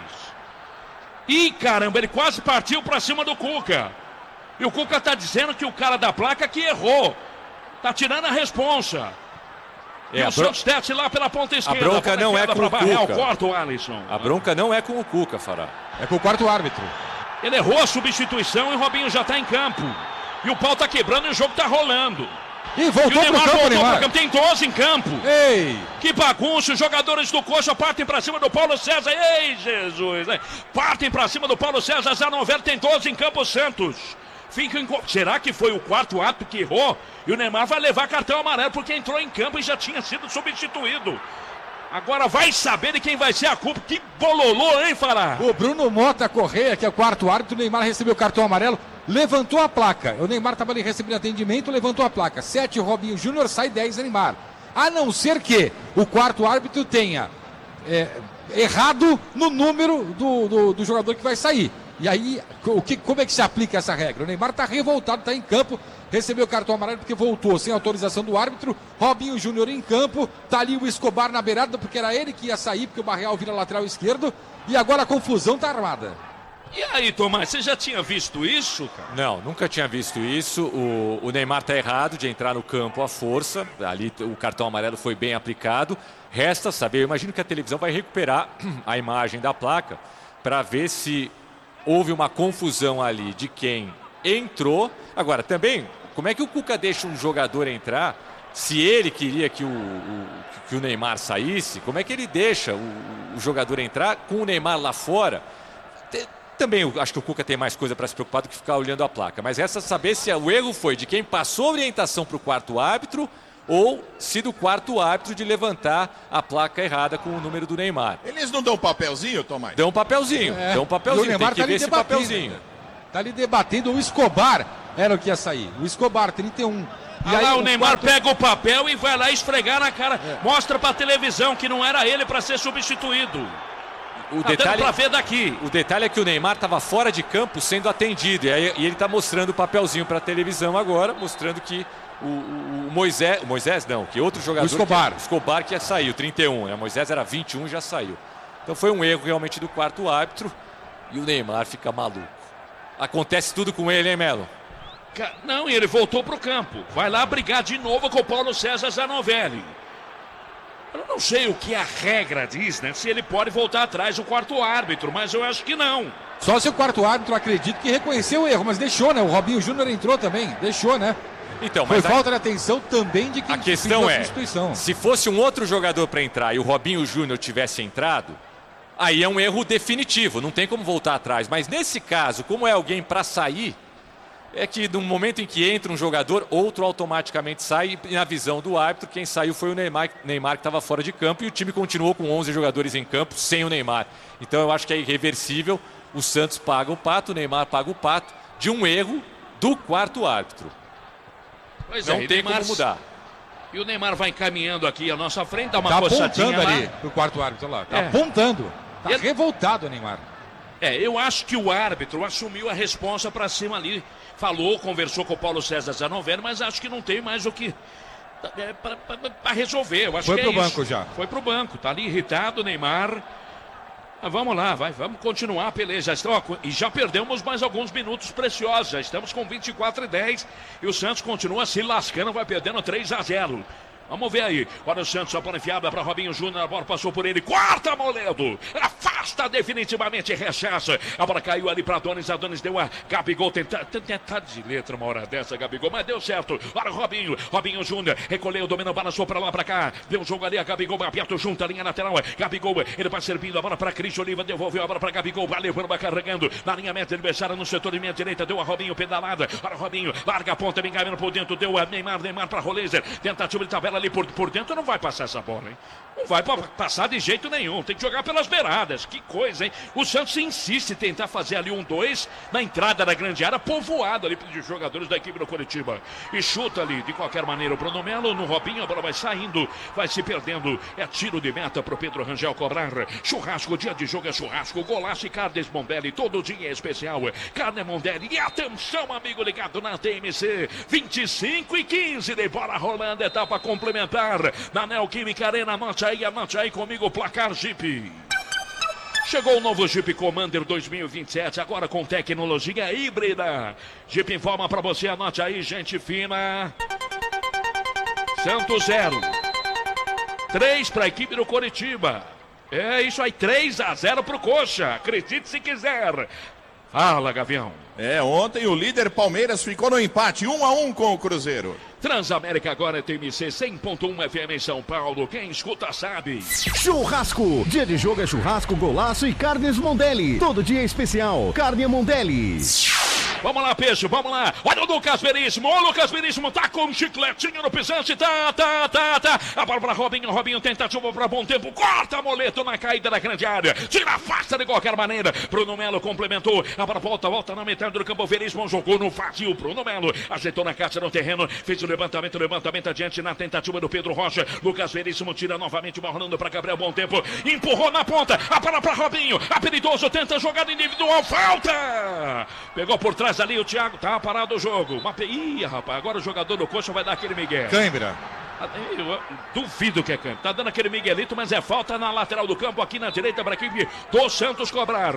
Ih, caramba, ele quase partiu pra cima do Cuca. E o Cuca tá dizendo que o cara da placa que errou. Tá tirando a responsa. E o Santos desce lá pela ponta esquerda. A bronca não é com o Cuca. Corta o Alisson. A bronca não é com o Cuca, Fará. É com o quarto árbitro. Ele errou a substituição e o Robinho já tá em campo. E o pau tá quebrando e o jogo tá rolando. E voltou pro campo, Neymar. Tem 12 em campo. Ei! Que bagunça, os jogadores do Coxa partem pra cima do Paulo César. Ei, Jesus! Partem pra cima do Paulo César. Zanovelli tem 12 em campo, Santos. Será que foi o quarto árbitro que errou? E o Neymar vai levar cartão amarelo porque entrou em campo e já tinha sido substituído. Agora vai saber de quem vai ser a culpa. Que bololô, hein, Fará? O Bruno Mota Correia, que é o quarto árbitro, o Neymar recebeu o cartão amarelo, levantou a placa. O Neymar estava ali recebendo atendimento, levantou a placa. 7, Robinho Júnior, sai 10, Neymar. A não ser que o quarto árbitro tenha errado no número do jogador que vai sair. E aí, como é que se aplica essa regra? O Neymar está revoltado, está em campo, recebeu o cartão amarelo porque voltou sem autorização do árbitro. Robinho Júnior em campo, tá ali o Escobar na beirada porque era ele que ia sair, porque o Barreal vira lateral esquerdo. E agora a confusão tá armada. E aí, Tomás, você já tinha visto isso, cara? Não, nunca tinha visto isso. O Neymar tá errado de entrar no campo à força. Ali o cartão amarelo foi bem aplicado. Resta saber, eu imagino que a televisão vai recuperar a imagem da placa para ver se houve uma confusão ali de quem entrou. Agora, também, como é que o Cuca deixa um jogador entrar? Se ele queria que o Neymar saísse, como é que ele deixa o jogador entrar com o Neymar lá fora? Também eu acho que o Cuca tem mais coisa para se preocupar do que ficar olhando a placa. Mas resta saber se o erro foi de quem passou a orientação para o quarto árbitro ou se do quarto árbitro de levantar a placa errada com o número do Neymar. Eles não dão um papelzinho, Tomás? Dão um papelzinho, dão um papelzinho. O Neymar tem que ver esse papelzinho. Tá ali debatendo, o Escobar era o que ia sair. O Escobar, 31. E aí o Neymar pega o papel e vai lá esfregar na cara. Mostra pra televisão que não era ele para ser substituído. o detalhe pra ver daqui. O detalhe é que o Neymar estava fora de campo sendo atendido. E ele está mostrando o papelzinho para a televisão agora, mostrando que o Moisés não, que outro jogador... O Escobar que ia sair, o 31. Né? O Moisés era 21 e já saiu. Então foi um erro realmente do quarto árbitro. E o Neymar fica maluco. Acontece tudo com ele, hein, Melo? Não, ele voltou pro campo. Vai lá brigar de novo com o Paulo César Zanovelli. Eu não sei o que a regra diz, né? Se ele pode voltar atrás, o quarto árbitro, mas eu acho que não. Só se o quarto árbitro acredita que reconheceu o erro, mas deixou, né? O Robinho Júnior entrou também, deixou, né? Então, foi falta de atenção também de quem a questão é, se fosse um outro jogador para entrar e o Robinho Júnior tivesse entrado, aí é um erro definitivo, não tem como voltar atrás. Mas nesse caso, como é alguém para sair, é que no momento em que entra um jogador, outro automaticamente sai. E na visão do árbitro, quem saiu foi o Neymar que estava fora de campo. E o time continuou com 11 jogadores em campo, sem o Neymar. Então eu acho que é irreversível. O Santos paga o pato, o Neymar paga o pato, de um erro do quarto árbitro. Pois não tem como mudar. E o Neymar vai encaminhando aqui à nossa frente, dá uma tá coçadinha apontando ali pro quarto árbitro lá. Tá apontando. Tá revoltado o Neymar. Eu acho que o árbitro assumiu a responsa para cima ali. Falou, conversou com o Paulo César Zanovelli, mas acho que não tem mais o que para resolver. Eu acho foi que pro banco já. Foi pro banco, tá ali irritado o Neymar. Mas vamos lá, vamos continuar a peleja. E já perdemos mais alguns minutos preciosos. Já estamos com 24-10 e o Santos continua se lascando, vai perdendo 3-0. Vamos ver aí. Olha o Santos, a bola enfiada para Robinho Júnior. A bola passou por ele. Corta, Moledo. Afasta definitivamente, rechaça. A bola caiu ali para Adonis. Adonis deu a Gabigol. Tentar de letra uma hora dessa, Gabigol. Mas deu certo. Olha o Robinho. Robinho Júnior. Recolheu, dominou, balançou para lá, para cá. Deu um jogo ali a Gabigol. Aperto junto a linha lateral. Gabigol. Ele vai servindo a bola para Cris Oliva. Devolveu a bola para Gabigol. Valeu, vai carregando. Na linha meta, adversária no setor de minha direita. Deu a Robinho pedalada. Olha o Robinho. Larga a ponta, vem caminhando por dentro. Deu a Neymar para Roleiser. Tentativa de tabela ali por dentro, não vai passar essa bola, hein? Não vai passar de jeito nenhum, tem que jogar pelas beiradas, que coisa, hein? O Santos insiste em tentar fazer ali 1-2 na entrada da grande área, povoado ali pelos jogadores da equipe do Coritiba. E chuta ali, de qualquer maneira, o Bruno Melo, no Robinho, a bola vai saindo, vai se perdendo, é tiro de meta pro Pedro Rangel cobrar. Churrasco, dia de jogo é churrasco, golaço e Carnes Mondelli, todo dia é especial. Carne Mondelli, e atenção, amigo ligado na TMC, 25-15 de bola rolando, etapa complementar na Neoquímica Arena. Anote aí comigo o placar Jeep. Chegou o novo Jeep Commander 2027, agora com tecnologia híbrida. Jeep informa pra você, anote aí, gente fina. Santos 0. 3 pra equipe do Coritiba. É isso aí, 3-0 pro Coxa. Acredite se quiser. Fala, Gavião. Ontem o líder Palmeiras ficou no empate, 1-1 com o Cruzeiro. Transamérica agora é TMC 100.1 FM em São Paulo. Quem escuta sabe. Churrasco. Dia de jogo é churrasco, golaço e Carnes Mondelli. Todo dia é especial. Carne Mondelli. Vamos lá, Peixe, vamos lá. Olha o Lucas Veríssimo. O Lucas Veríssimo tá com um chicletinho no pisante. Tá. A bola pra Robinho. Robinho tentativa pra Bom Tempo. Corta, Moleto na caída da grande área. Tira, afasta de qualquer maneira. Bruno Melo complementou. A bola volta na metade do campo. Veríssimo jogou no vazio. Bruno Melo ajeitou na caixa no terreno. Fez o levantamento adiante na tentativa do Pedro Rocha. Lucas Veríssimo tira novamente, rolando para Gabriel Bom Tempo. Empurrou na ponta. A bola para Robinho. Habilidoso, tenta jogada individual. Falta! Pegou por trás ali o Thiago. Tá parado o jogo. Ih, rapaz, agora o jogador do Coxa vai dar aquele migué. Cãibra. Eu duvido que é campo. Tá dando aquele miguelito, mas é falta na lateral do campo, aqui na direita para a equipe do Santos cobrar.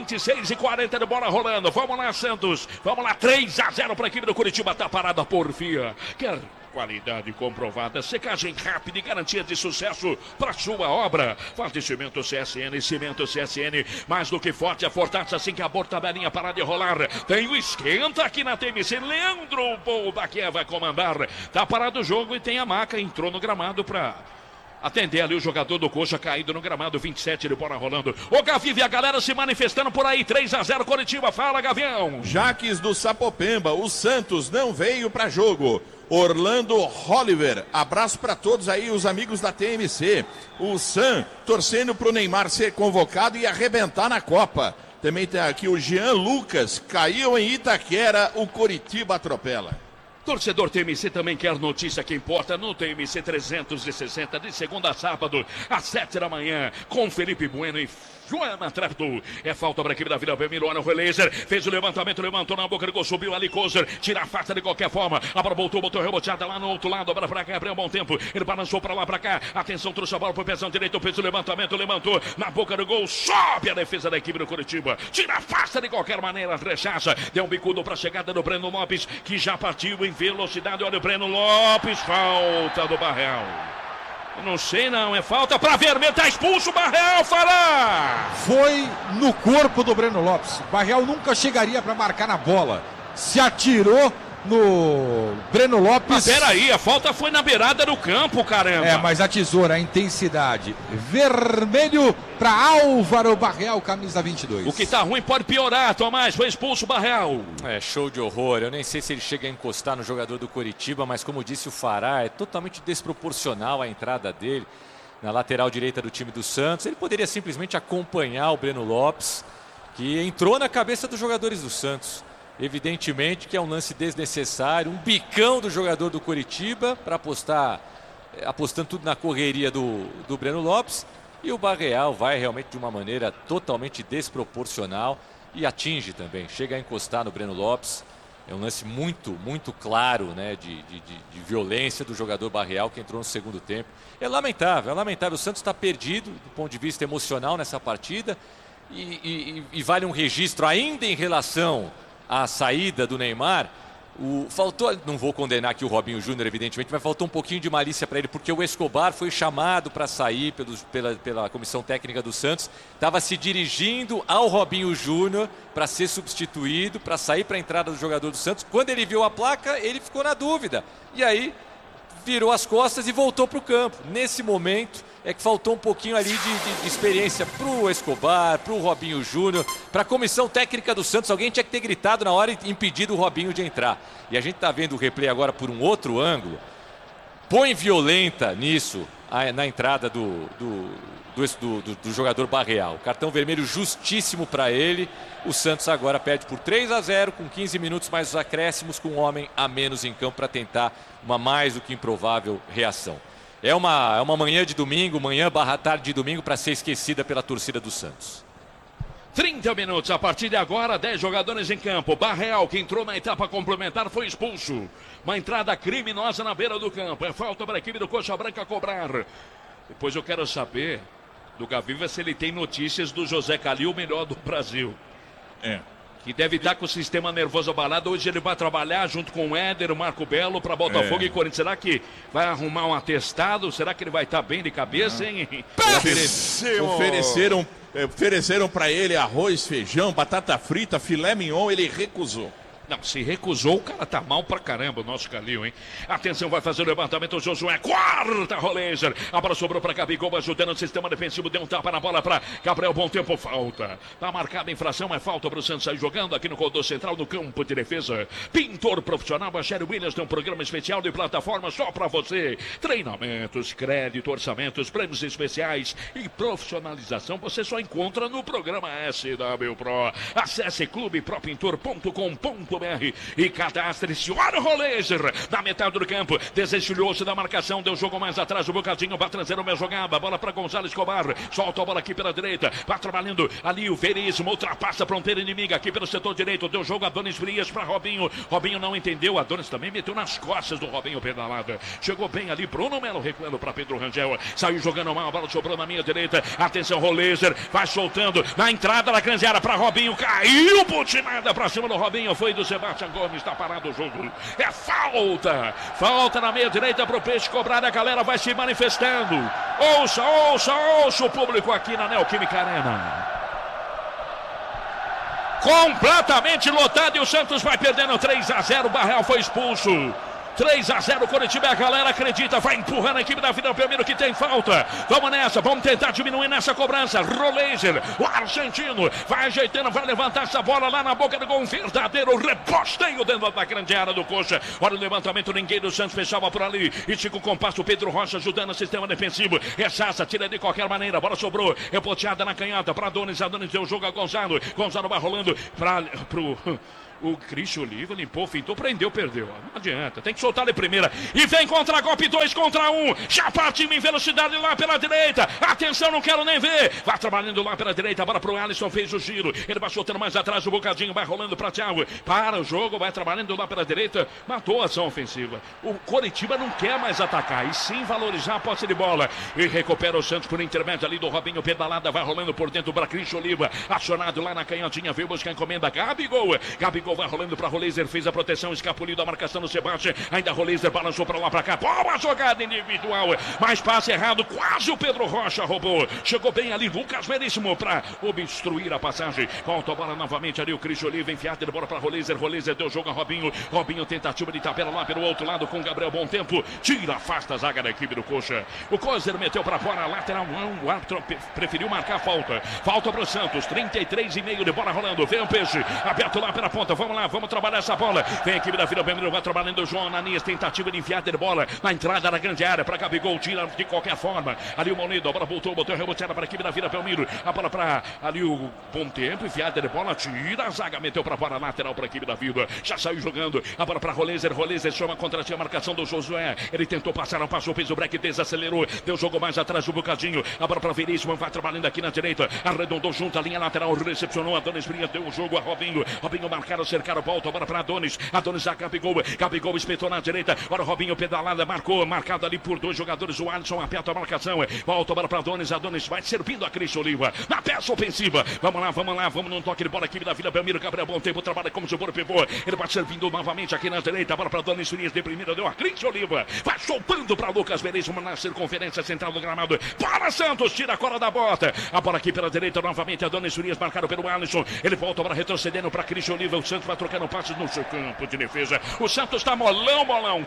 26-40 de bola rolando. Vamos lá, Santos. Vamos lá, 3-0 para a equipe do Coritiba. Tá parada por Fia. Quer qualidade comprovada, secagem rápida e garantia de sucesso para sua obra. Forte Cimento CSN, Cimento CSN, mais do que forte, é fortaça assim que a tabelinha parar de rolar. Tem o esquenta aqui na TMC, Leandro Boldaquia vai comandar. Tá parado o jogo e tem a maca, entrou no gramado para atender ali o jogador do Coxa, caído no gramado, 27 de bola rolando. O Gavi e a galera se manifestando por aí, 3-0 Coritiba. Fala, Gavião. Jaques do Sapopemba, o Santos não veio para jogo. Orlando Oliver, abraço para todos aí, os amigos da TMC. O Sam torcendo pro Neymar ser convocado e arrebentar na Copa. Também tem aqui o Jean Lucas, caiu em Itaquera, o Coritiba atropela. Torcedor TMC também quer notícia que importa no TMC 360, de segunda a sábado, às 7 da manhã, com Felipe Bueno e Joana Trapto. É falta para a equipe da Vila Belmiro. Olha o Roleiser. Fez o levantamento, levantou na boca do gol, subiu ali Kozer. Tira a faca de qualquer forma. A bola voltou, botou reboteada lá no outro lado. A bola para cá, abriu um bom tempo. Ele balançou para lá, para cá. Atenção, trouxe a bola para o pezão direito. Fez o levantamento, levantou na boca do gol. Sobe a defesa da equipe do Curitiba. Tira a faca de qualquer maneira. Rechaça. Deu um bicudo para a chegada do Breno Lopes, que já partiu em velocidade. Olha o Breno Lopes. Falta do Barreal. Não sei não, é falta para vermelho, tá expulso o Barreal, Fará! Foi no corpo do Breno Lopes. Barreal nunca chegaria para marcar na bola. Se atirou no Breno Lopes. Mas peraí, a falta foi na beirada do campo, caramba. É, mas a tesoura, a intensidade. Vermelho para Álvaro Barreal, camisa 22. O que tá ruim pode piorar, Tomás. Foi expulso o Barreal. É, show de horror. Eu nem sei se ele chega a encostar no jogador do Coritiba, mas como disse o Fará, é totalmente desproporcional a entrada dele na lateral direita do time do Santos. Ele poderia simplesmente acompanhar o Breno Lopes, que entrou na cabeça dos jogadores do Santos. Evidentemente que é um lance desnecessário, um bicão do jogador do Coritiba para apostando tudo na correria do Breno Lopes, e o Barreal vai realmente de uma maneira totalmente desproporcional e atinge também, chega a encostar no Breno Lopes. É um lance muito, muito claro, né, de violência do jogador Barreal, que entrou no segundo tempo. É lamentável, o Santos está perdido do ponto de vista emocional nessa partida, e vale um registro ainda em relação a saída do Neymar. Faltou, não vou condenar aqui o Robinho Júnior, evidentemente, mas faltou um pouquinho de malícia para ele, porque o Escobar foi chamado para sair pela comissão técnica do Santos, estava se dirigindo ao Robinho Júnior para ser substituído, para sair para a entrada do jogador do Santos. Quando ele viu a placa, ele ficou na dúvida, e aí virou as costas e voltou para o campo. Nesse momento é que faltou um pouquinho ali de experiência para o Escobar, para o Robinho Júnior, para a comissão técnica do Santos. Alguém tinha que ter gritado na hora e impedido o Robinho de entrar. E a gente está vendo o replay agora por um outro ângulo. Põe violenta nisso na entrada do jogador Barreal. Cartão vermelho justíssimo para ele. O Santos agora perde por 3-0 com 15 minutos mais os acréscimos, com um homem a menos em campo para tentar uma mais do que improvável reação. É uma manhã de domingo, tarde de domingo, para ser esquecida pela torcida do Santos. 30 minutos, a partir de agora, 10 jogadores em campo. Barreal, que entrou na etapa complementar, foi expulso. Uma entrada criminosa na beira do campo. É falta para a equipe do Coxa Branca cobrar. Depois eu quero saber do Gaviva se ele tem notícias do José Calil, o melhor do Brasil. Que deve estar com o sistema nervoso abalado. Hoje ele vai trabalhar junto com o Éder, o Marco Belo, para Botafogo e Corinthians. Será que vai arrumar um atestado? Será que ele vai estar bem de cabeça, hein? Ofereceram para ele arroz, feijão, batata frita, filé mignon, ele recusou. Não, se recusou, o cara tá mal pra caramba, o nosso Calil, hein? Atenção, vai fazer o levantamento, o Josué, quarta Roleiser. A bola sobrou pra Gabigol, ajudando o sistema defensivo, deu um tapa na bola pra Gabriel, bom tempo, falta. Tá marcada a infração, é falta pro Santos sair jogando aqui no corredor central, no campo de defesa. Pintor profissional, a Sherry Williams tem um programa especial de plataforma só pra você. Treinamentos, crédito, orçamentos, prêmios especiais e profissionalização, você só encontra no programa SW Pro. Acesse clubepropintor.com.br e cadastre-se. Olha o Roleiser na metade do campo, desenchulhou-se da marcação, deu jogo mais atrás, o Bocadinho vai trazer uma jogada, bola para Gonzalo Escobar, solta a bola aqui pela direita, vai trabalhando ali o Veríssimo, ultrapassa a fronteira inimiga aqui pelo setor direito, deu jogo Adonis Frias para Robinho não entendeu, Adonis também meteu nas costas do Robinho pedalada, chegou bem ali, Bruno Melo recuando para Pedro Rangel, saiu jogando mal, a bola sobrou na minha direita, atenção Roleiser, vai soltando na entrada da grande área para Robinho, caiu butinada para cima do Robinho, foi do Sebastião Gomes, está parado o jogo. É falta! Falta na meia direita para o Peixe cobrar, a galera vai se manifestando. Ouça o público aqui na Neoquímica Arena. Completamente lotado e o Santos vai perdendo 3-0. O Barreal foi expulso. 3-0 Coritiba, a galera acredita, vai empurrando a equipe da Vila Belmiro que tem falta. Vamos nessa, vamos tentar diminuir nessa cobrança. Roleiser, o argentino, vai ajeitando, vai levantar essa bola lá na boca do gol. Um verdadeiro reposteio dentro da grande área do Coxa. Olha o levantamento, ninguém do Santos fechava por ali. E fica o compasso, Pedro Rocha ajudando o sistema defensivo. É Sassa, tira de qualquer maneira, a bola sobrou, repoteada na canhota para Adonis deu jogo a Gonzalo. Gonzalo vai rolando pro O Christian Oliva limpou, fintou, prendeu, perdeu. Não adianta, tem que soltar de primeira. E vem contra-golpe, 2 contra 1. Já partiu em velocidade lá pela direita. Atenção, não quero nem ver. Vai trabalhando lá pela direita, bola pro Alisson, fez o giro. Ele vai soltando mais atrás, o Bocadinho vai rolando pra Thiago. Para o jogo, vai trabalhando lá pela direita. Matou a ação ofensiva. O Coritiba não quer mais atacar, e sim valorizar a posse de bola. E recupera o Santos por intermédio ali do Robinho. Pedalada, vai rolando por dentro para Christian Oliva. Acionado lá na canhotinha, veio buscar a encomenda. Gabigol vai rolando para Roleiser, fez a proteção, escapuliu da marcação do Sebastião. Ainda Roleiser balançou para lá para cá. Boa jogada individual, mas passe errado, quase o Pedro Rocha roubou. Chegou bem ali Lucas Veríssimo para obstruir a passagem. Volta a bola novamente ali o Christian Oliva, enfiada de bola para Roleiser. Roleiser deu jogo a Robinho. Robinho tentativa de tabela lá pelo outro lado com Gabriel Bom Tempo. Tira, afasta a zaga da equipe do Coxa. O Cozer meteu para fora, lateral não. O árbitro preferiu marcar a falta. Falta para o Santos, 33,5 de bola rolando. Vem o Peixe, aberto lá pela ponta. Vamos lá, vamos trabalhar essa bola. Vem a equipe da Vila Belmiro, vai trabalhando o João Ananias. Tentativa de enfiada de bola na entrada da grande área para Gabigol. Tira de qualquer forma. Ali o Monedo, a bola voltou, botou reboteada para a equipe da Vila Belmiro. A bola para ali o Bom Tempo, enfiada de bola. Tira a zaga, meteu para fora, lateral para a equipe da Vila. Já saiu jogando. A bola para Roleiser. Roleiser chama contra a marcação do Josué. Ele tentou passar, não passou, fez o break, desacelerou. Deu jogo mais atrás do Bocadinho. A bola para Veríssimo, vai trabalhando aqui na direita. Arredondou junto a linha lateral, recepcionou. Adonis Brinha deu o jogo a Robinho. Robinho marcaram, cercaram, volta. A bola para Adonis. Adonis a Gabigol. Gabigol espetou na direita. Agora Robinho pedalada, marcou. Marcado ali por 2 jogadores. O Alisson aperta a marcação. Volta a bola para Adonis. Adonis vai servindo a Christian Oliva. Na peça ofensiva. Vamos lá, vamos lá. Vamos num toque de bola aqui da Vila Belmiro. Gabriel Bom Tempo trabalha como se for pivô. Ele vai servindo novamente aqui na direita. A bola para Adonis Furias de primeira. Deu a Christian Oliva. Vai soltando para Lucas Veríssimo na circunferência central do gramado. Para Santos. Tira a cola da bota. A bola aqui pela direita novamente. Adonis Furias marcado pelo Alisson. Ele volta para retrocedendo para Christian Oliva. O Santos vai trocando passes no seu campo de defesa. O Santos está molão.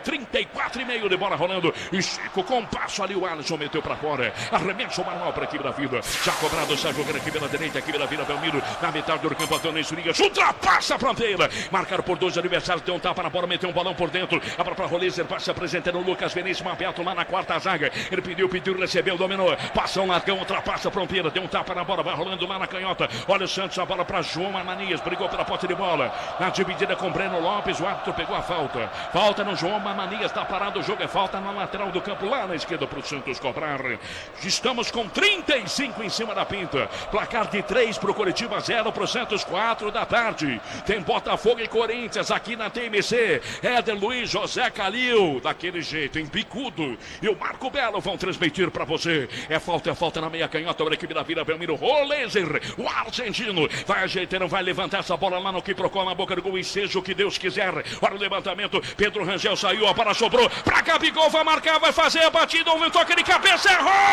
34,5 de bola rolando. E Chico com um passo ali. O Alisson meteu para fora. Arremesso manual para a equipe da Vida. Já cobrado, está jogando aqui pela direita. Aqui pela Vila Belmiro. Na metade do campo, Adonis Furias ultrapassa a fronteira. Marcado por 2 adversários. Deu um tapa na bola. Meteu um balão por dentro. A bola para Roleiser. Vai se apresentando o Lucas Veríssimo. Aberto lá na quarta zaga. Ele pediu, recebeu, dominou. Passa um largão, ultrapassa a fronteira. Deu um tapa na bola. Vai rolando lá na canhota. Olha o Santos. A bola para João Ananias. Brigou pela posse de bola. Na dividida com Breno Lopes. O árbitro pegou a falta. Falta no João Ananias. Está parado o jogo. É falta na lateral do campo. Lá na esquerda para o Santos cobrar. Estamos com 35 em cima da pinta. Placar de 3 para o Coritiba, 0 para o Santos, 4 da tarde. Tem Botafogo e Corinthians aqui na TMC. Éder Luiz, José Calil, daquele jeito, em bicudo. E o Marco Belo vão transmitir para você. É falta na meia canhota para a equipe da Vila Belmiro. Roleiser, o argentino, vai ajeitando, vai levantar essa bola lá no que procura na boca do gol e seja o que Deus quiser. Olha o levantamento, Pedro Rangel saiu, a bola sobrou para Gabigol, vai marcar, vai fazer a batida, houve um toque de cabeça,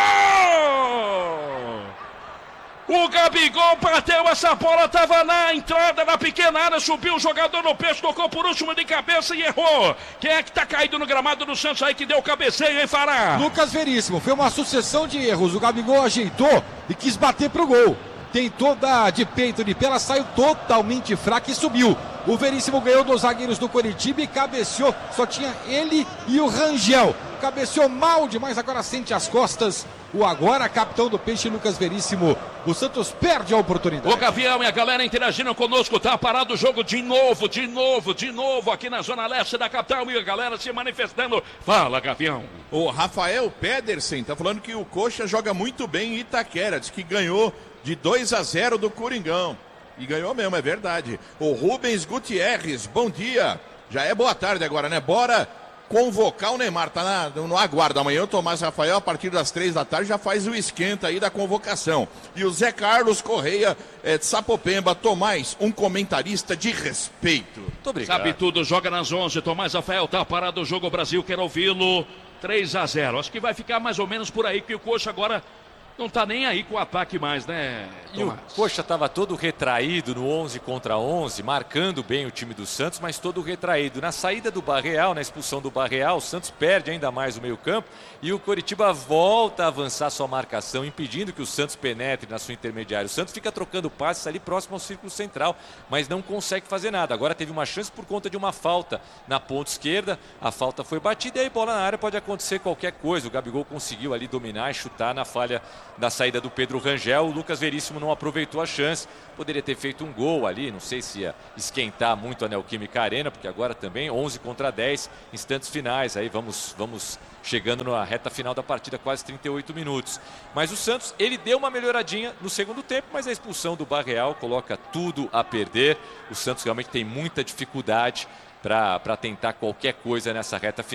errou! O Gabigol bateu essa bola, estava na entrada da pequena área, subiu o jogador no peito, tocou por último de cabeça e errou. Quem é que tá caído no gramado do Santos aí que deu o cabeceio, hein, Fará? Lucas Veríssimo, foi uma sucessão de erros, o Gabigol ajeitou e quis bater pro gol. Tentou dar de peito de pé, ela saiu totalmente fraca e subiu. O Veríssimo ganhou dos zagueiros do Coritiba e cabeceou, só tinha ele e o Rangel. Cabeceou mal demais, agora sente as costas. O agora capitão do Peixe, Lucas Veríssimo. O Santos perde a oportunidade. O Gavião e a galera interagindo conosco. Tá parado o jogo de novo aqui na zona leste da capital. E a galera se manifestando. Fala, Gavião. O Rafael Pedersen tá falando que o Coxa joga muito bem em Itaquera. Diz que ganhou de 2-0 do Coringão. E ganhou mesmo, é verdade. O Rubens Gutierrez, bom dia. Já é boa tarde agora, né? Bora convocar o Neymar, tá no aguardo. Amanhã o Tomás Rafael, a partir das 3 da tarde, já faz o esquenta aí da convocação. E o Zé Carlos Correia, de Sapopemba. Tomás, um comentarista de respeito. Muito obrigado. Sabe tudo, joga nas 11. Tomás Rafael, tá parado o jogo, o Brasil quer ouvi-lo. 3-0. Acho que vai ficar mais ou menos por aí, que o Coxa agora não tá nem aí com o ataque mais, né, Tomás? E o Coxa estava todo retraído no 11 contra 11, marcando bem o time do Santos, mas todo retraído. Na saída do Barreal, na expulsão do Barreal, o Santos perde ainda mais o meio-campo e o Coritiba volta a avançar sua marcação, impedindo que o Santos penetre na sua intermediária. O Santos fica trocando passes ali próximo ao círculo central, mas não consegue fazer nada. Agora teve uma chance por conta de uma falta na ponta esquerda, a falta foi batida e aí bola na área, pode acontecer qualquer coisa. O Gabigol conseguiu ali dominar e chutar na falha da saída do Pedro Rangel. O Lucas Veríssimo não aproveitou a chance. Poderia ter feito um gol ali, não sei se ia esquentar muito a Neoquímica Arena, porque agora também 11 contra 10, instantes finais. Aí vamos chegando na reta final da partida, quase 38 minutos. Mas o Santos, ele deu uma melhoradinha no segundo tempo, mas a expulsão do Barreal coloca tudo a perder. O Santos realmente tem muita dificuldade para tentar qualquer coisa nessa reta final.